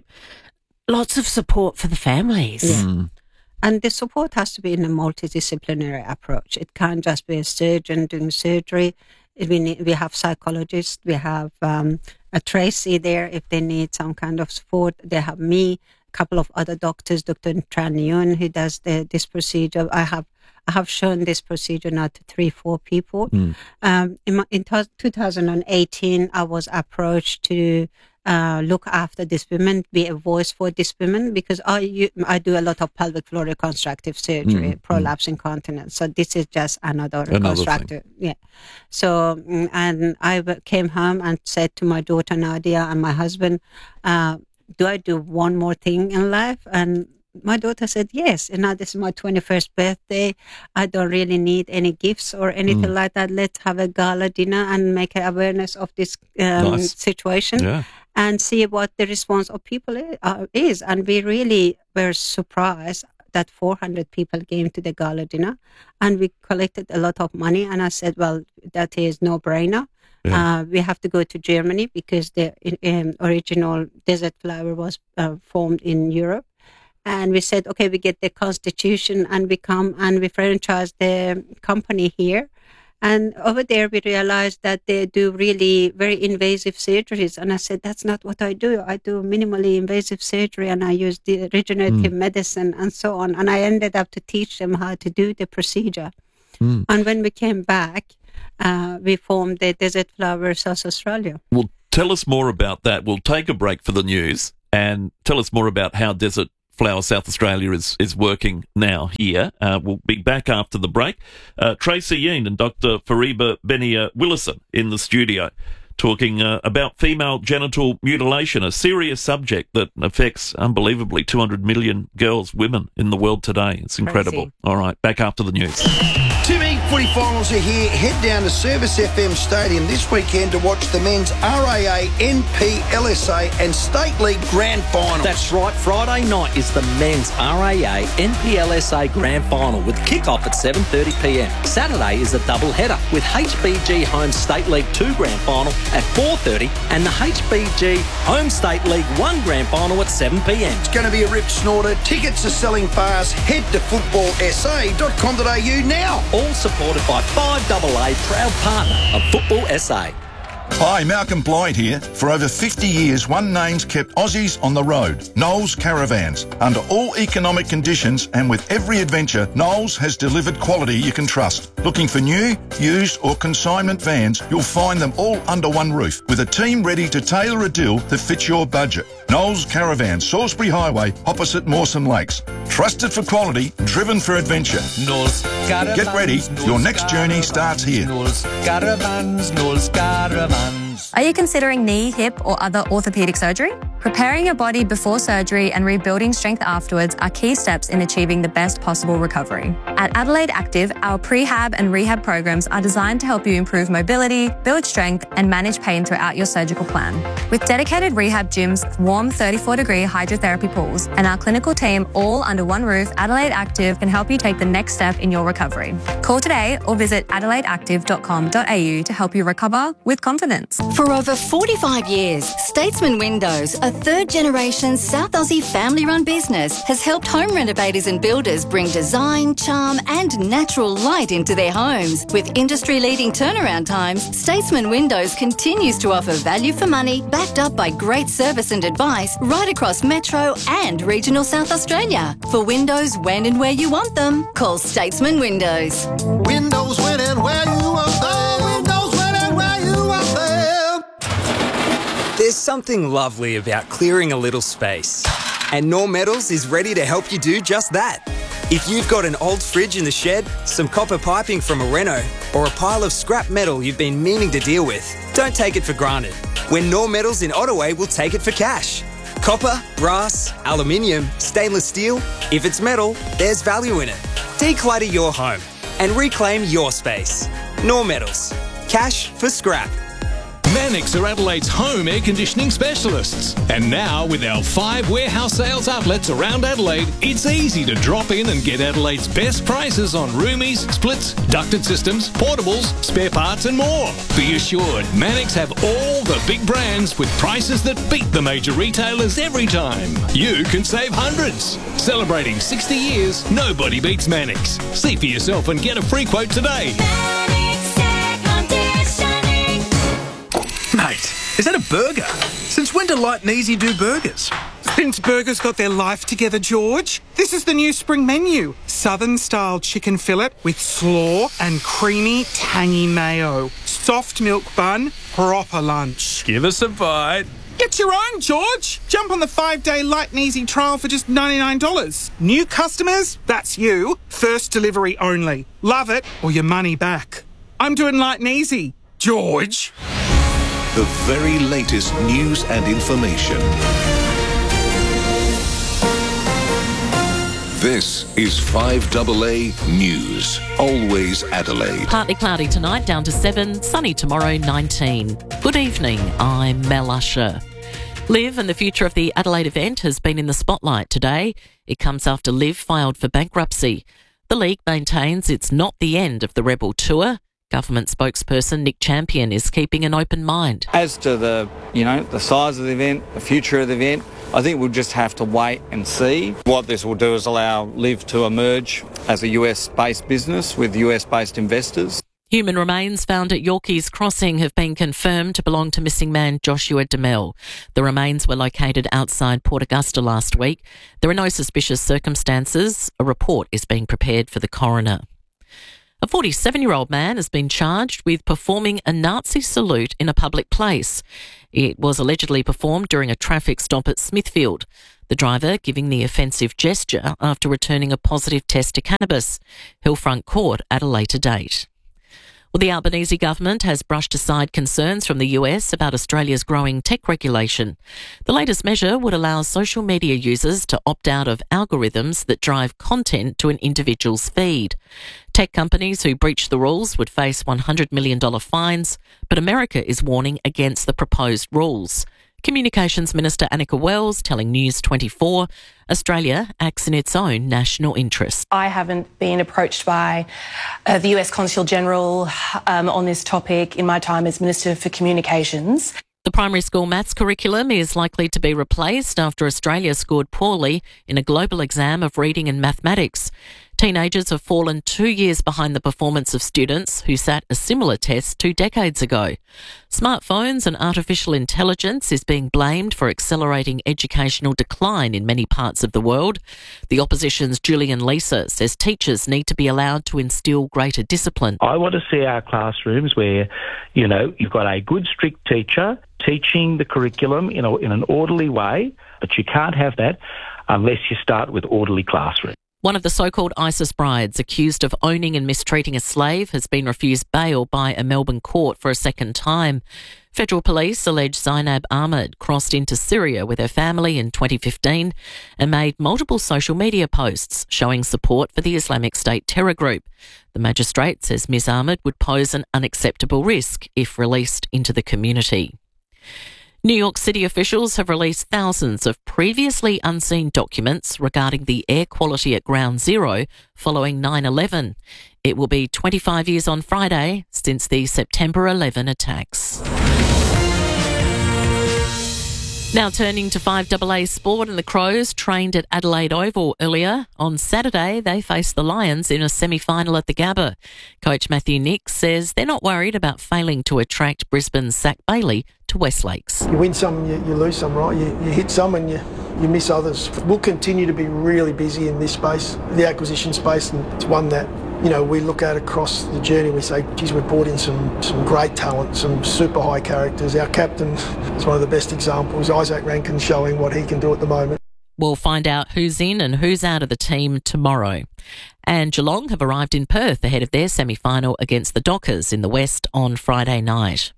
S15: lots of support for the families.
S17: Yeah.
S2: Mm.
S17: And the support has to be in a multidisciplinary approach. It can't just be a surgeon doing surgery. We need, we have psychologists. We have um, a Tracy there if they need some kind of support. They have me, a couple of other doctors, Doctor Tran Yun, who does the, this procedure. I have I have shown this procedure now to three, four people.
S2: Mm.
S17: Um, in, my, in two thousand eighteen, I was approached to uh, look after these women, be a voice for these women, because I, you, I do a lot of pelvic floor reconstructive surgery,
S2: Mm,
S17: prolapse incontinence. So this is just another
S2: Another
S17: reconstructive. Yeah. So, mm, and I w- came home and said to my daughter Nadia and my husband, uh, do I do one more thing in life? And my daughter said, yes. And now this is my twenty-first birthday. I don't really need any gifts or anything
S2: Mm.
S17: like that. Let's have a gala dinner and make an awareness of this um,
S2: Nice.
S17: situation
S2: Yeah.
S17: and see what the response of people i- uh, is. And we really were surprised that four hundred people came to the gala dinner, and we collected a lot of money. And I said, well, that is no brainer.
S2: Yeah.
S17: Uh, we have to go to Germany because the um, original desert flower was uh, formed in Europe. And we said, okay, we get the constitution and we come and we franchise the company here. And over there, we realized that they do really very invasive surgeries. And I said, that's not what I do. I do minimally invasive surgery, and I use the regenerative mm. medicine and so on. And I ended up to teach them how to do the procedure. Mm. And when we came back, uh, we formed the Desert Flower South Australia.
S2: Well, tell us more about that. We'll take a break for the news and tell us more about how Desert Flower South Australia is, is working now here. Uh, we'll be back after the break. Uh, Tracy Yeen and Doctor Fariba Benia-Willison in the studio talking uh, about female genital mutilation, a serious subject that affects, unbelievably, two hundred million girls, women in the world today. It's incredible. Crazy. All right, back after the news.
S18: Two big footy finals are here. Head down to Service F M Stadium this weekend to watch the men's R A A, N P L S A and State League Grand Final.
S19: That's right. Friday night is the men's R A A, N P L S A Grand Final with kick-off at seven thirty p m. Saturday is a double header with H B G Home State League two Grand Final at four thirty and the H B G Home State League one Grand Final at seven p m.
S18: It's going to be a ripped snorter. Tickets are selling fast. Head to football s a dot com dot a u now.
S19: All supported by five A A, proud partner of Football S A.
S20: Hi, Malcolm Blythe here. For over fifty years, one name's kept Aussies on the road, Knowles Caravans. Under all economic conditions and with every adventure, Knowles has delivered quality you can trust. Looking for new, used or consignment vans, you'll find them all under one roof with a team ready to tailor a deal that fits your budget. Knowles Caravans, Salisbury Highway, opposite Mawson Lakes. Trusted for quality, driven for adventure.
S21: Knowles Caravans.
S20: Get ready,
S21: Knowles
S20: your next journey starts here.
S21: Knowles Caravans, Knowles Caravans.
S22: Are you considering knee, hip, or other orthopedic surgery? Preparing your body before surgery and rebuilding strength afterwards are key steps in achieving the best possible recovery. At Adelaide Active, our prehab and rehab programs are designed to help you improve mobility, build strength, and manage pain throughout your surgical plan. With dedicated rehab gyms, warm thirty-four degree hydrotherapy pools, and our clinical team all under one roof, Adelaide Active can help you take the next step in your recovery. Call today or visit adelaide active dot com dot a u to help you recover with confidence.
S23: For over forty-five years, Statesman Windows, a third-generation South Aussie family-run business, has helped home renovators and builders bring design, charm and natural light into their homes. With industry-leading turnaround times, Statesman Windows continues to offer value for money, backed up by great service and advice right across Metro and regional South Australia. For windows when and where you want them, call Statesman Windows.
S24: Windows when and where you want them. Windows when and where you want them.
S25: There's something lovely about clearing a little space. And Norm Metals is ready to help you do just that. If you've got an old fridge in the shed, some copper piping from a reno, or a pile of scrap metal you've been meaning to deal with, don't take it for granted. When Norm Metals in Ottaway will take it for cash. Copper, brass, aluminium, stainless steel, if it's metal, there's value in it. Declutter your home and reclaim your space. Norm Metals. Cash for scrap.
S26: Mannix are Adelaide's home air conditioning specialists. And now, with our five warehouse sales outlets around Adelaide, it's easy to drop in and get Adelaide's best prices on roomies, splits, ducted systems, portables, spare parts and more. Be assured, Mannix have all the big brands with prices that beat the major retailers every time. You can save hundreds. Celebrating sixty years, nobody beats Mannix. See for yourself and get a free quote today.
S27: Mate, is that a burger? Since when do Light and Easy do burgers?
S28: Since burgers got their life together, George. This is the new spring menu. Southern-style chicken fillet with slaw and creamy, tangy mayo. Soft milk bun, proper lunch.
S27: Give us a bite.
S28: Get your own, George. Jump on the five-day Light and Easy trial for just ninety-nine dollars. New customers, that's you. First delivery only. Love it or your money back. I'm doing Light and Easy. George.
S14: The very latest news and information. This is five A A News. Always Adelaide.
S29: Partly cloudy tonight, down to seven. Sunny tomorrow, nineteen. Good evening, I'm Mel Usher. Liv and the future of the Adelaide event has been in the spotlight today. It comes after Liv filed for bankruptcy. The league maintains it's not the end of the Rebel Tour. Government spokesperson Nick Champion is keeping an open mind.
S30: As to the, you know, the size of the event, the future of the event, I think we'll just have to wait and see. What this will do is allow Liv to emerge as a U S-based business with U S-based investors.
S29: Human remains found at Yorkeys Crossing have been confirmed to belong to missing man Joshua DeMille. The remains were located outside Port Augusta last week. There are no suspicious circumstances. A report is being prepared for the coroner. A forty-seven-year-old man has been charged with performing a Nazi salute in a public place. It was allegedly performed during a traffic stop at Smithfield. The driver giving the offensive gesture after returning a positive test to cannabis. Hillfront Court at a later date. Well, the Albanese government has brushed aside concerns from the U S about Australia's growing tech regulation. The latest measure would allow social media users to opt out of algorithms that drive content to an individual's feed. Tech companies who breach the rules would face one hundred million dollars fines, but America is warning against the proposed rules. Communications Minister Annika Wells telling News twenty-four, Australia acts in its own national interest.
S1: I haven't been approached by uh, the U S Consul General um, on this topic in my time as Minister for Communications.
S29: The primary school maths curriculum is likely to be replaced after Australia scored poorly in a global exam of reading and mathematics. Teenagers have fallen two years behind the performance of students who sat a similar test two decades ago. Smartphones and artificial intelligence is being blamed for accelerating educational decline in many parts of the world. The opposition's Julian Leeser says teachers need to be allowed to instill greater discipline.
S3: I want to see our classrooms where, you know, you've got a good, strict teacher teaching the curriculum in, a, in an orderly way, but you can't have that unless you start with orderly classrooms.
S29: One of the so-called ISIS brides accused of owning and mistreating a slave has been refused bail by a Melbourne court for a second time. Federal police allege Zainab Ahmed crossed into Syria with her family in twenty fifteen and made multiple social media posts showing support for the Islamic State terror group. The magistrate says Miz Ahmed would pose an unacceptable risk if released into the community. New York City officials have released thousands of previously unseen documents regarding the air quality at Ground Zero following nine eleven. It will be twenty-five years on Friday since the September eleventh attacks. Now turning to five A A sport, and the Crows trained at Adelaide Oval earlier. On Saturday, they faced the Lions in a semi-final at the Gabba. Coach Matthew Nicks says they're not worried about failing to attract Brisbane's Zach Bailey to West Lakes.
S4: You win some, you, you lose some, right? You, you hit some and you, you miss others. We'll continue to be really busy in this space, the acquisition space, and it's one that, you know, we look at across the journey. We say, geez, we've brought in some, some great talent, some super high characters. Our captain is one of the best examples. Isaac Rankin showing what he can do at the moment.
S29: We'll find out who's in and who's out of the team tomorrow. And Geelong have arrived in Perth ahead of their semi-final against the Dockers in the West on Friday night.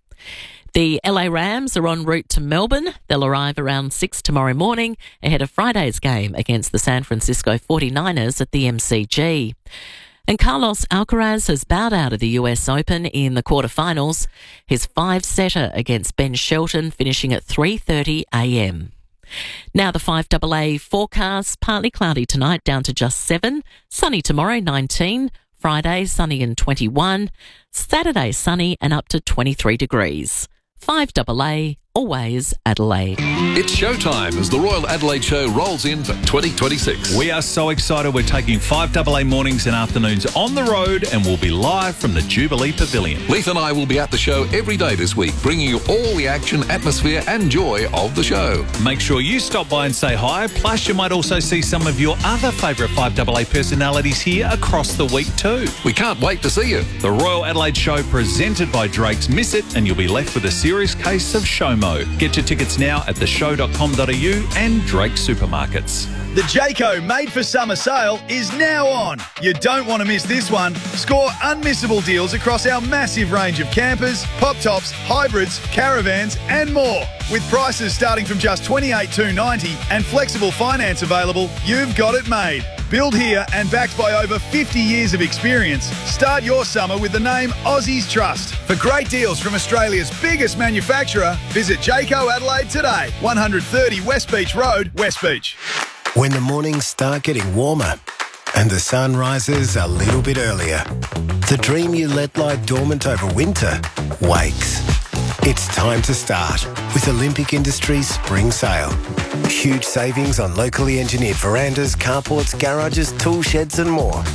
S29: The L A Rams are en route to Melbourne. They'll arrive around six tomorrow morning ahead of Friday's game against the San Francisco forty-niners at the M C G. And Carlos Alcaraz has bowed out of the U S Open in the quarterfinals. His five-setter against Ben Shelton finishing at three thirty a m. Now the five A A forecast, partly cloudy tonight down to just seven, sunny tomorrow nineteen, Friday sunny and twenty-one, Saturday sunny and up to twenty-three degrees. five A A, always Adelaide.
S14: It's showtime as the Royal Adelaide Show rolls in for twenty twenty-six.
S5: We are so excited. We're taking five A A mornings and afternoons on the road and we'll be live from the Jubilee Pavilion.
S14: Leith and I will be at the show every day this week, bringing you all the action, atmosphere and joy of the show.
S5: Make sure you stop by and say hi. Plus, you might also see some of your other favourite five A A personalities here across the week too.
S14: We can't wait to see you.
S5: The Royal Adelaide Show presented by Drake's. Miss it and you'll be left with a serious case of SHOMO. Get your tickets now at the show dot com dot a u and Drake Supermarkets.
S27: The Jayco Made for Summer sale is now on. You don't want to miss this one. Score unmissable deals across our massive range of campers, pop tops, hybrids, caravans and more. With prices starting from just twenty-eight thousand two hundred ninety dollars and flexible finance available, you've got it made. Built here and backed by over fifty years of experience, start your summer with the name Aussies Trust. For great deals from Australia's biggest manufacturer, visit Jayco Adelaide today. one thirty West Beach Road, West Beach.
S6: When the mornings start getting warmer and the sun rises a little bit earlier, the dream you let lie dormant over winter wakes. It's time to start with Olympic Industries Spring Sale. Huge savings on locally engineered verandas, carports, garages, tool sheds and more.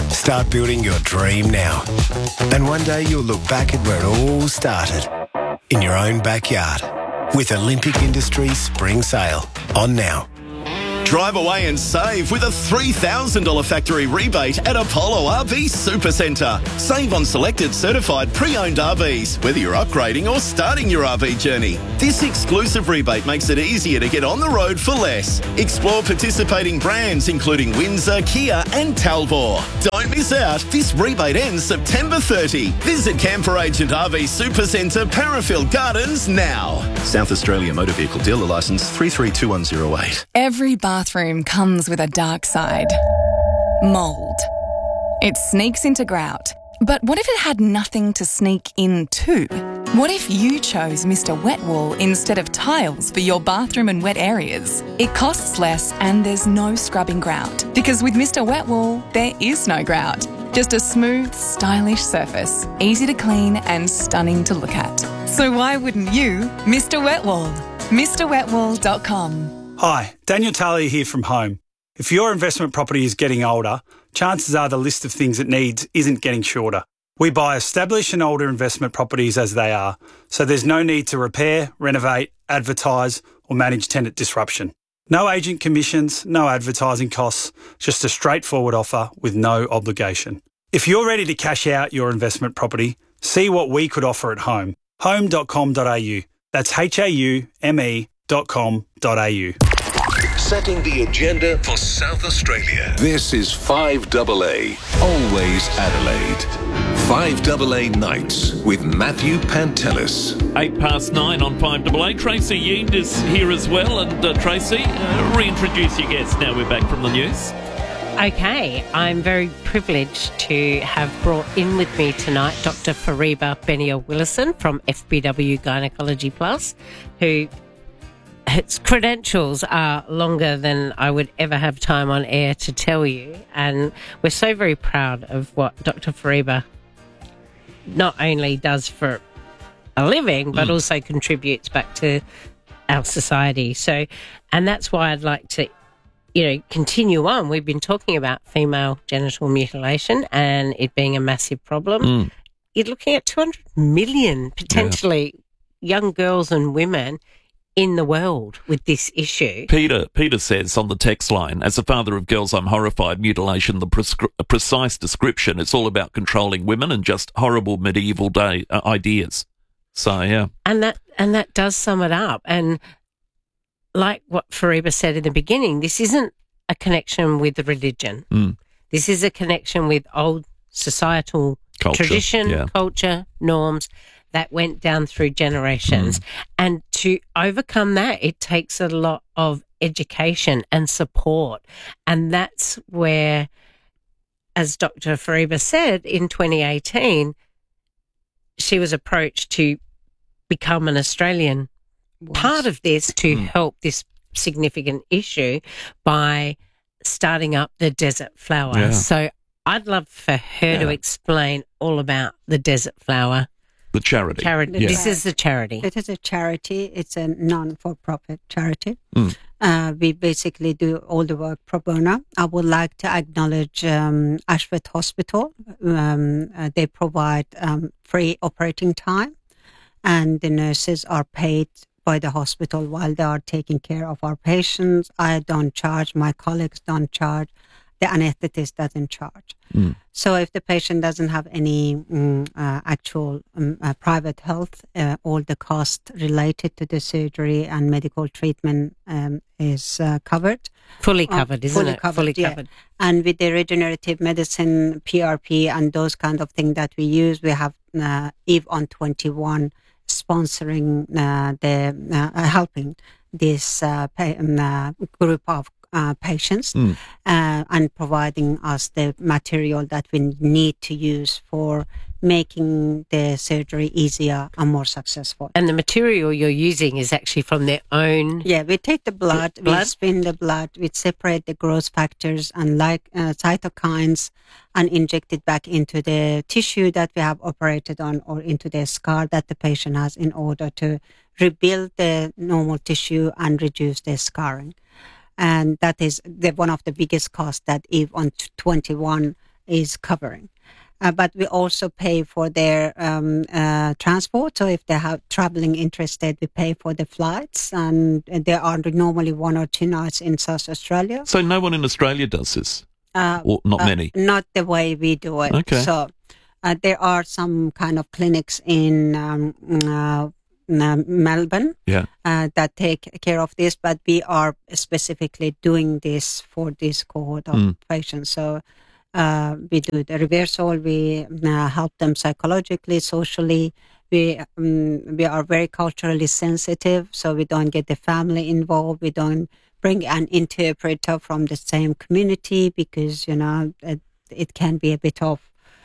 S6: Start building your dream now. And one day you'll look back at where it all started. In your own backyard. With Olympic Industries Spring Sale. On now.
S7: Drive away and save with a three thousand dollars factory rebate at Apollo R V Supercentre. Save on selected certified pre-owned R Vs, whether you're upgrading or starting your R V journey. This exclusive rebate makes it easier to get on the road for less. Explore participating brands including Windsor, Kia and Talbot. Don't miss out. This rebate ends September thirtieth. Visit Camper Agent R V Supercentre, Parafield Gardens now. South Australia Motor Vehicle Dealer Licence three three two one zero eight.
S8: Every bathroom comes with a dark side. Mould. It sneaks into grout. But what if it had nothing to sneak into? What if you chose Mister Wet Wool instead of tiles for your bathroom and wet areas? It costs less and there's no scrubbing grout. Because with Mister Wet Wool, there is no grout. Just a smooth, stylish surface, easy to clean and stunning to look at. So why wouldn't you, Mister Wet Wool? Mr wet wool dot com.
S9: Hi, Daniel Talia here from Home. If your investment property is getting older, chances are the list of things it needs isn't getting shorter. We buy established and older investment properties as they are, so there's no need to repair, renovate, advertise or manage tenant disruption. No agent commissions, no advertising costs, just a straightforward offer with no obligation. If you're ready to cash out your investment property, see what we could offer at Home. home dot com dot a u. That's H A U M E dot com dot a u.
S10: Setting the agenda for South Australia. This is five A A, always Adelaide. five A A Nights with Matthew Pantelis.
S2: Eight past nine on five A A. Tracy Yeend is here as well. And uh, Tracy, uh, reintroduce your guest now we're back from the news.
S11: Okay, I'm very privileged to have brought in with me tonight Doctor Fariba Benia-Willison from F B W Gynecology Plus, who its credentials are longer than I would ever have time on air to tell you. And we're so very proud of what Doctor Fariba not only does for a living, but mm. also contributes back to our society. So, and that's why I'd like to, you know, continue on. We've been talking about female genital mutilation and it being a massive problem. Mm. You're looking at two hundred million potentially yeah. young girls and women in the world with this issue.
S2: Peter Peter says on the text line, as a father of girls, I'm horrified. Mutilation, the prescri- precise description, it's all about controlling women and just horrible medieval day uh, ideas. So, yeah.
S11: And that, and that does sum it up. And like what Fariba said in the beginning, this isn't a connection with the religion. Mm. This is a connection with old societal culture, tradition, yeah. culture, norms that went down through generations. Mm. And to overcome that, it takes a lot of education and support. And that's where, as Doctor Fariba said, in twenty eighteen, she was approached to become an Australian was. part of this to mm. help this significant issue by starting up the Desert Flower. Yeah. So I'd love for her yeah. to explain all about the Desert Flower.
S2: The charity.
S11: Charity.
S2: Yeah.
S11: This is the charity.
S12: It is a charity. It's a non-for-profit charity.
S2: Mm.
S12: Uh, we basically do all the work pro bono. I would like to acknowledge um, Ashworth Hospital. Um, uh, they provide um, free operating time, and the nurses are paid by the hospital while they are taking care of our patients. I don't charge. My colleagues don't charge. The anesthetist doesn't charge. Mm. So if the patient doesn't have any um, uh, actual um, uh, private health, uh, all the cost related to the surgery and medical treatment um, is uh, covered.
S11: Fully covered, uh, isn't
S12: fully
S11: it?
S12: Covered,
S11: fully
S12: yeah.
S11: covered.
S12: And with the regenerative medicine, P R P, and those kind of things that we use, we have uh, Eve on twenty-one sponsoring uh, the uh, helping this uh, pay, um, uh, group of Uh, patients mm. uh, and providing us the material that we need to use for making the surgery easier and more successful.
S11: And the material you're using is actually from their own...
S12: Yeah, we take the blood,
S11: blood?
S12: we spin the blood, we separate the growth factors and like uh, cytokines and inject it back into the tissue that we have operated on or into the scar that the patient has in order to rebuild the normal tissue and reduce the scarring. And that is the, one of the biggest costs that Eve on twenty-one is covering. Uh, but we also pay for their um, uh, transport. So if they have traveling interested, we pay for the flights. And there are normally one or two nights in South Australia.
S2: So no one in Australia does this?
S12: Uh,
S2: or not
S12: uh,
S2: many?
S12: Not the way we do it.
S2: Okay.
S12: So uh, there are some kind of clinics in um, uh, Melbourne
S2: yeah.
S12: uh, that take care of this, but we are specifically doing this for this cohort of
S2: Mm.
S12: patients. So uh, we do the reversal, we uh, help them psychologically, socially. We um, we are very culturally sensitive, so we don't get the family involved. We don't bring an interpreter from the same community because, you know, it, it can be a bit of,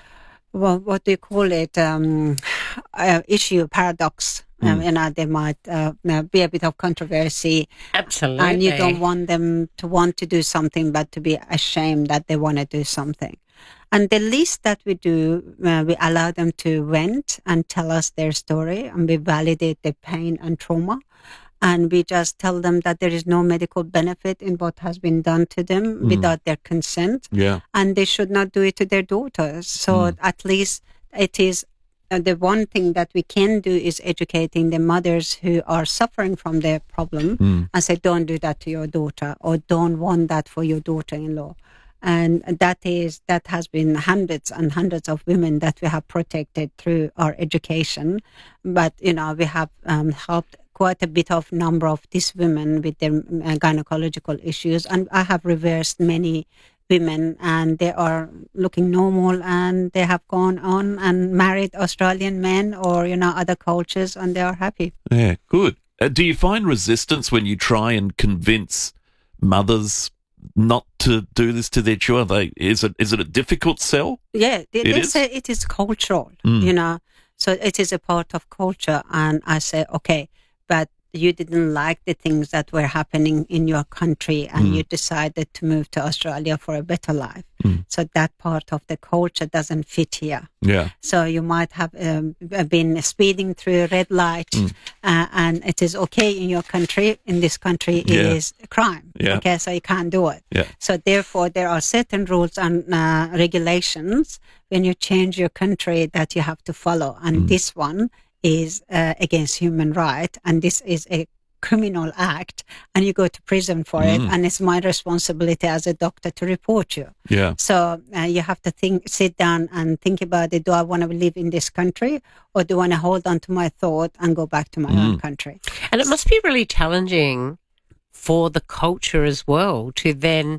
S12: well, what do you call it, um, uh, issue, paradox. Mm. Um, you know, there might uh, be a bit of controversy.
S11: Absolutely.
S12: And you don't want them to want to do something, but to be ashamed that they want to do something. And the least that we do, uh, we allow them to vent and tell us their story, and we validate the pain and trauma. And we just tell them that there is no medical benefit in what has been done to them mm. without their consent.
S2: Yeah.
S12: And they should not do it to their daughters. So mm. at least it is uh, the one thing that we can do is educating the mothers who are suffering from their problem mm. and say, don't do that to your daughter, or don't want that for your daughter-in-law. And that is that has been hundreds and hundreds of women that we have protected through our education. But, you know, we have um, helped quite a bit of number of these women with their uh, gynecological issues. And I have reversed many women, and they are looking normal, and they have gone on and married Australian men or, you know, other cultures, and they are happy.
S2: Yeah, good. Uh, do you find resistance when you try and convince mothers not to do this to their children? They, is it is it a difficult sell?
S12: Yeah, they,
S2: it
S12: they
S2: is?
S12: say it is cultural,
S2: mm.
S12: you know, so it is a part of culture. And I say, okay, but you didn't like the things that were happening in your country, and mm. you decided to move to Australia for a better life. Mm. So that part of the culture doesn't fit here.
S2: Yeah.
S12: So you might have um, been speeding through a red light, mm. uh, and it is okay in your country. In this country, it
S2: yeah.
S12: is a crime.
S2: Yeah.
S12: Okay, so you can't do it.
S2: Yeah.
S12: So therefore, there are certain rules and uh, regulations when you change your country that you have to follow, and mm. this one is uh, against human rights, and this is a criminal act, and you go to prison for mm. it, and it's my responsibility as a doctor to report you.
S2: Yeah.
S12: So uh, you have to think, sit down and think about it. Do I want to live in this country, or do I want to hold on to my thought and go back to my mm. own country?
S11: And it must be really challenging for the culture as well to then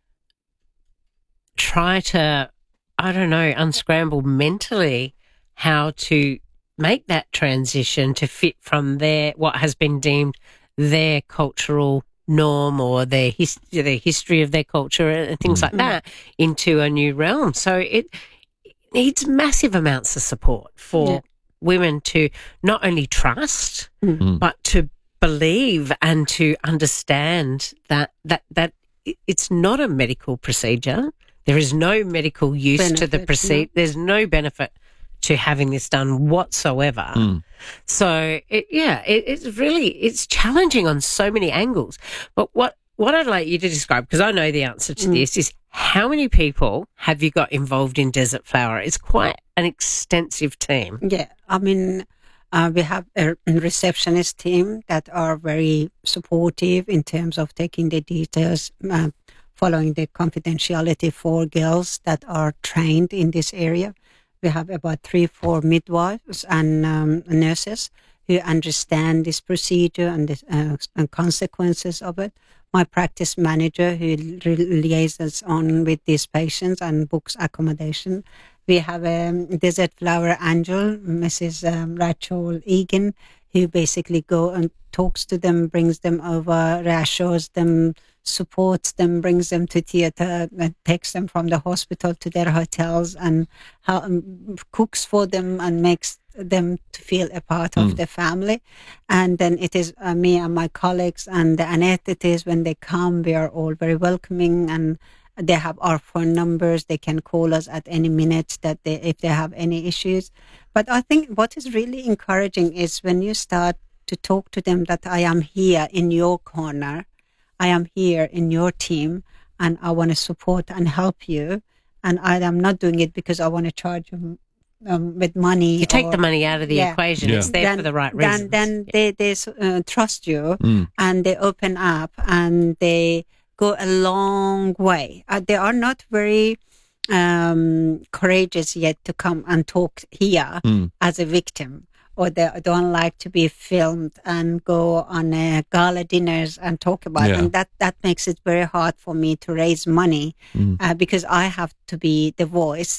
S11: try to, I don't know, unscramble mentally how to make that transition to fit from their what has been deemed their cultural norm or their his, the history of their culture and things mm. like that into a new realm. So it, it needs massive amounts of support for yeah. women to not only trust mm. but to believe and to understand that that that it's not a medical procedure. There is no medical use benefit, to the procedure. No. There's no benefit to having this done whatsoever. Mm. So, it, yeah, it, it's really, it's challenging on so many angles. But what, what I'd like you to describe, because I know the answer to mm. this, is how many people have you got involved in Desert Flower? It's quite an extensive team.
S12: Yeah, I mean, uh, we have a receptionist team that are very supportive in terms of taking the details, uh, following the confidentiality for girls that are trained in this area. We have about three, four midwives and um, nurses who understand this procedure and the uh, and consequences of it. My practice manager who liaises on with these patients and books accommodation. We have a um, Desert Flower Angel, Missus Um, Rachel Egan, who basically go and talks to them, brings them over, reassures them, supports them, brings them to theatre, and takes them from the hospital to their hotels, and how, um, cooks for them and makes them to feel a part mm. of the family. And then it is uh, me and my colleagues and the anaesthetists, when they come, we are all very welcoming, and they have our phone numbers. They can call us at any minute that they, if they have any issues. But I think what is really encouraging is when you start to talk to them that I am here in your corner, I am here in your team, and I want to support and help you. and I am not doing it because I want to charge them um, with money.
S11: You take
S12: or,
S11: the money out of the
S12: yeah.
S11: equation.
S2: Yeah.
S11: It's there
S12: then,
S11: for the right
S12: then,
S11: reasons.
S12: Then they, they uh, trust you
S2: Mm.
S12: and they open up and they go a long way. Uh, they are not very um, courageous yet to come and talk here
S2: Mm.
S12: as a victim. Or they don't like to be filmed and go on uh, gala dinners and talk about
S2: Yeah.
S12: it. And that, that makes it very hard for me to raise money
S2: Mm.
S12: uh, because I have to be the voice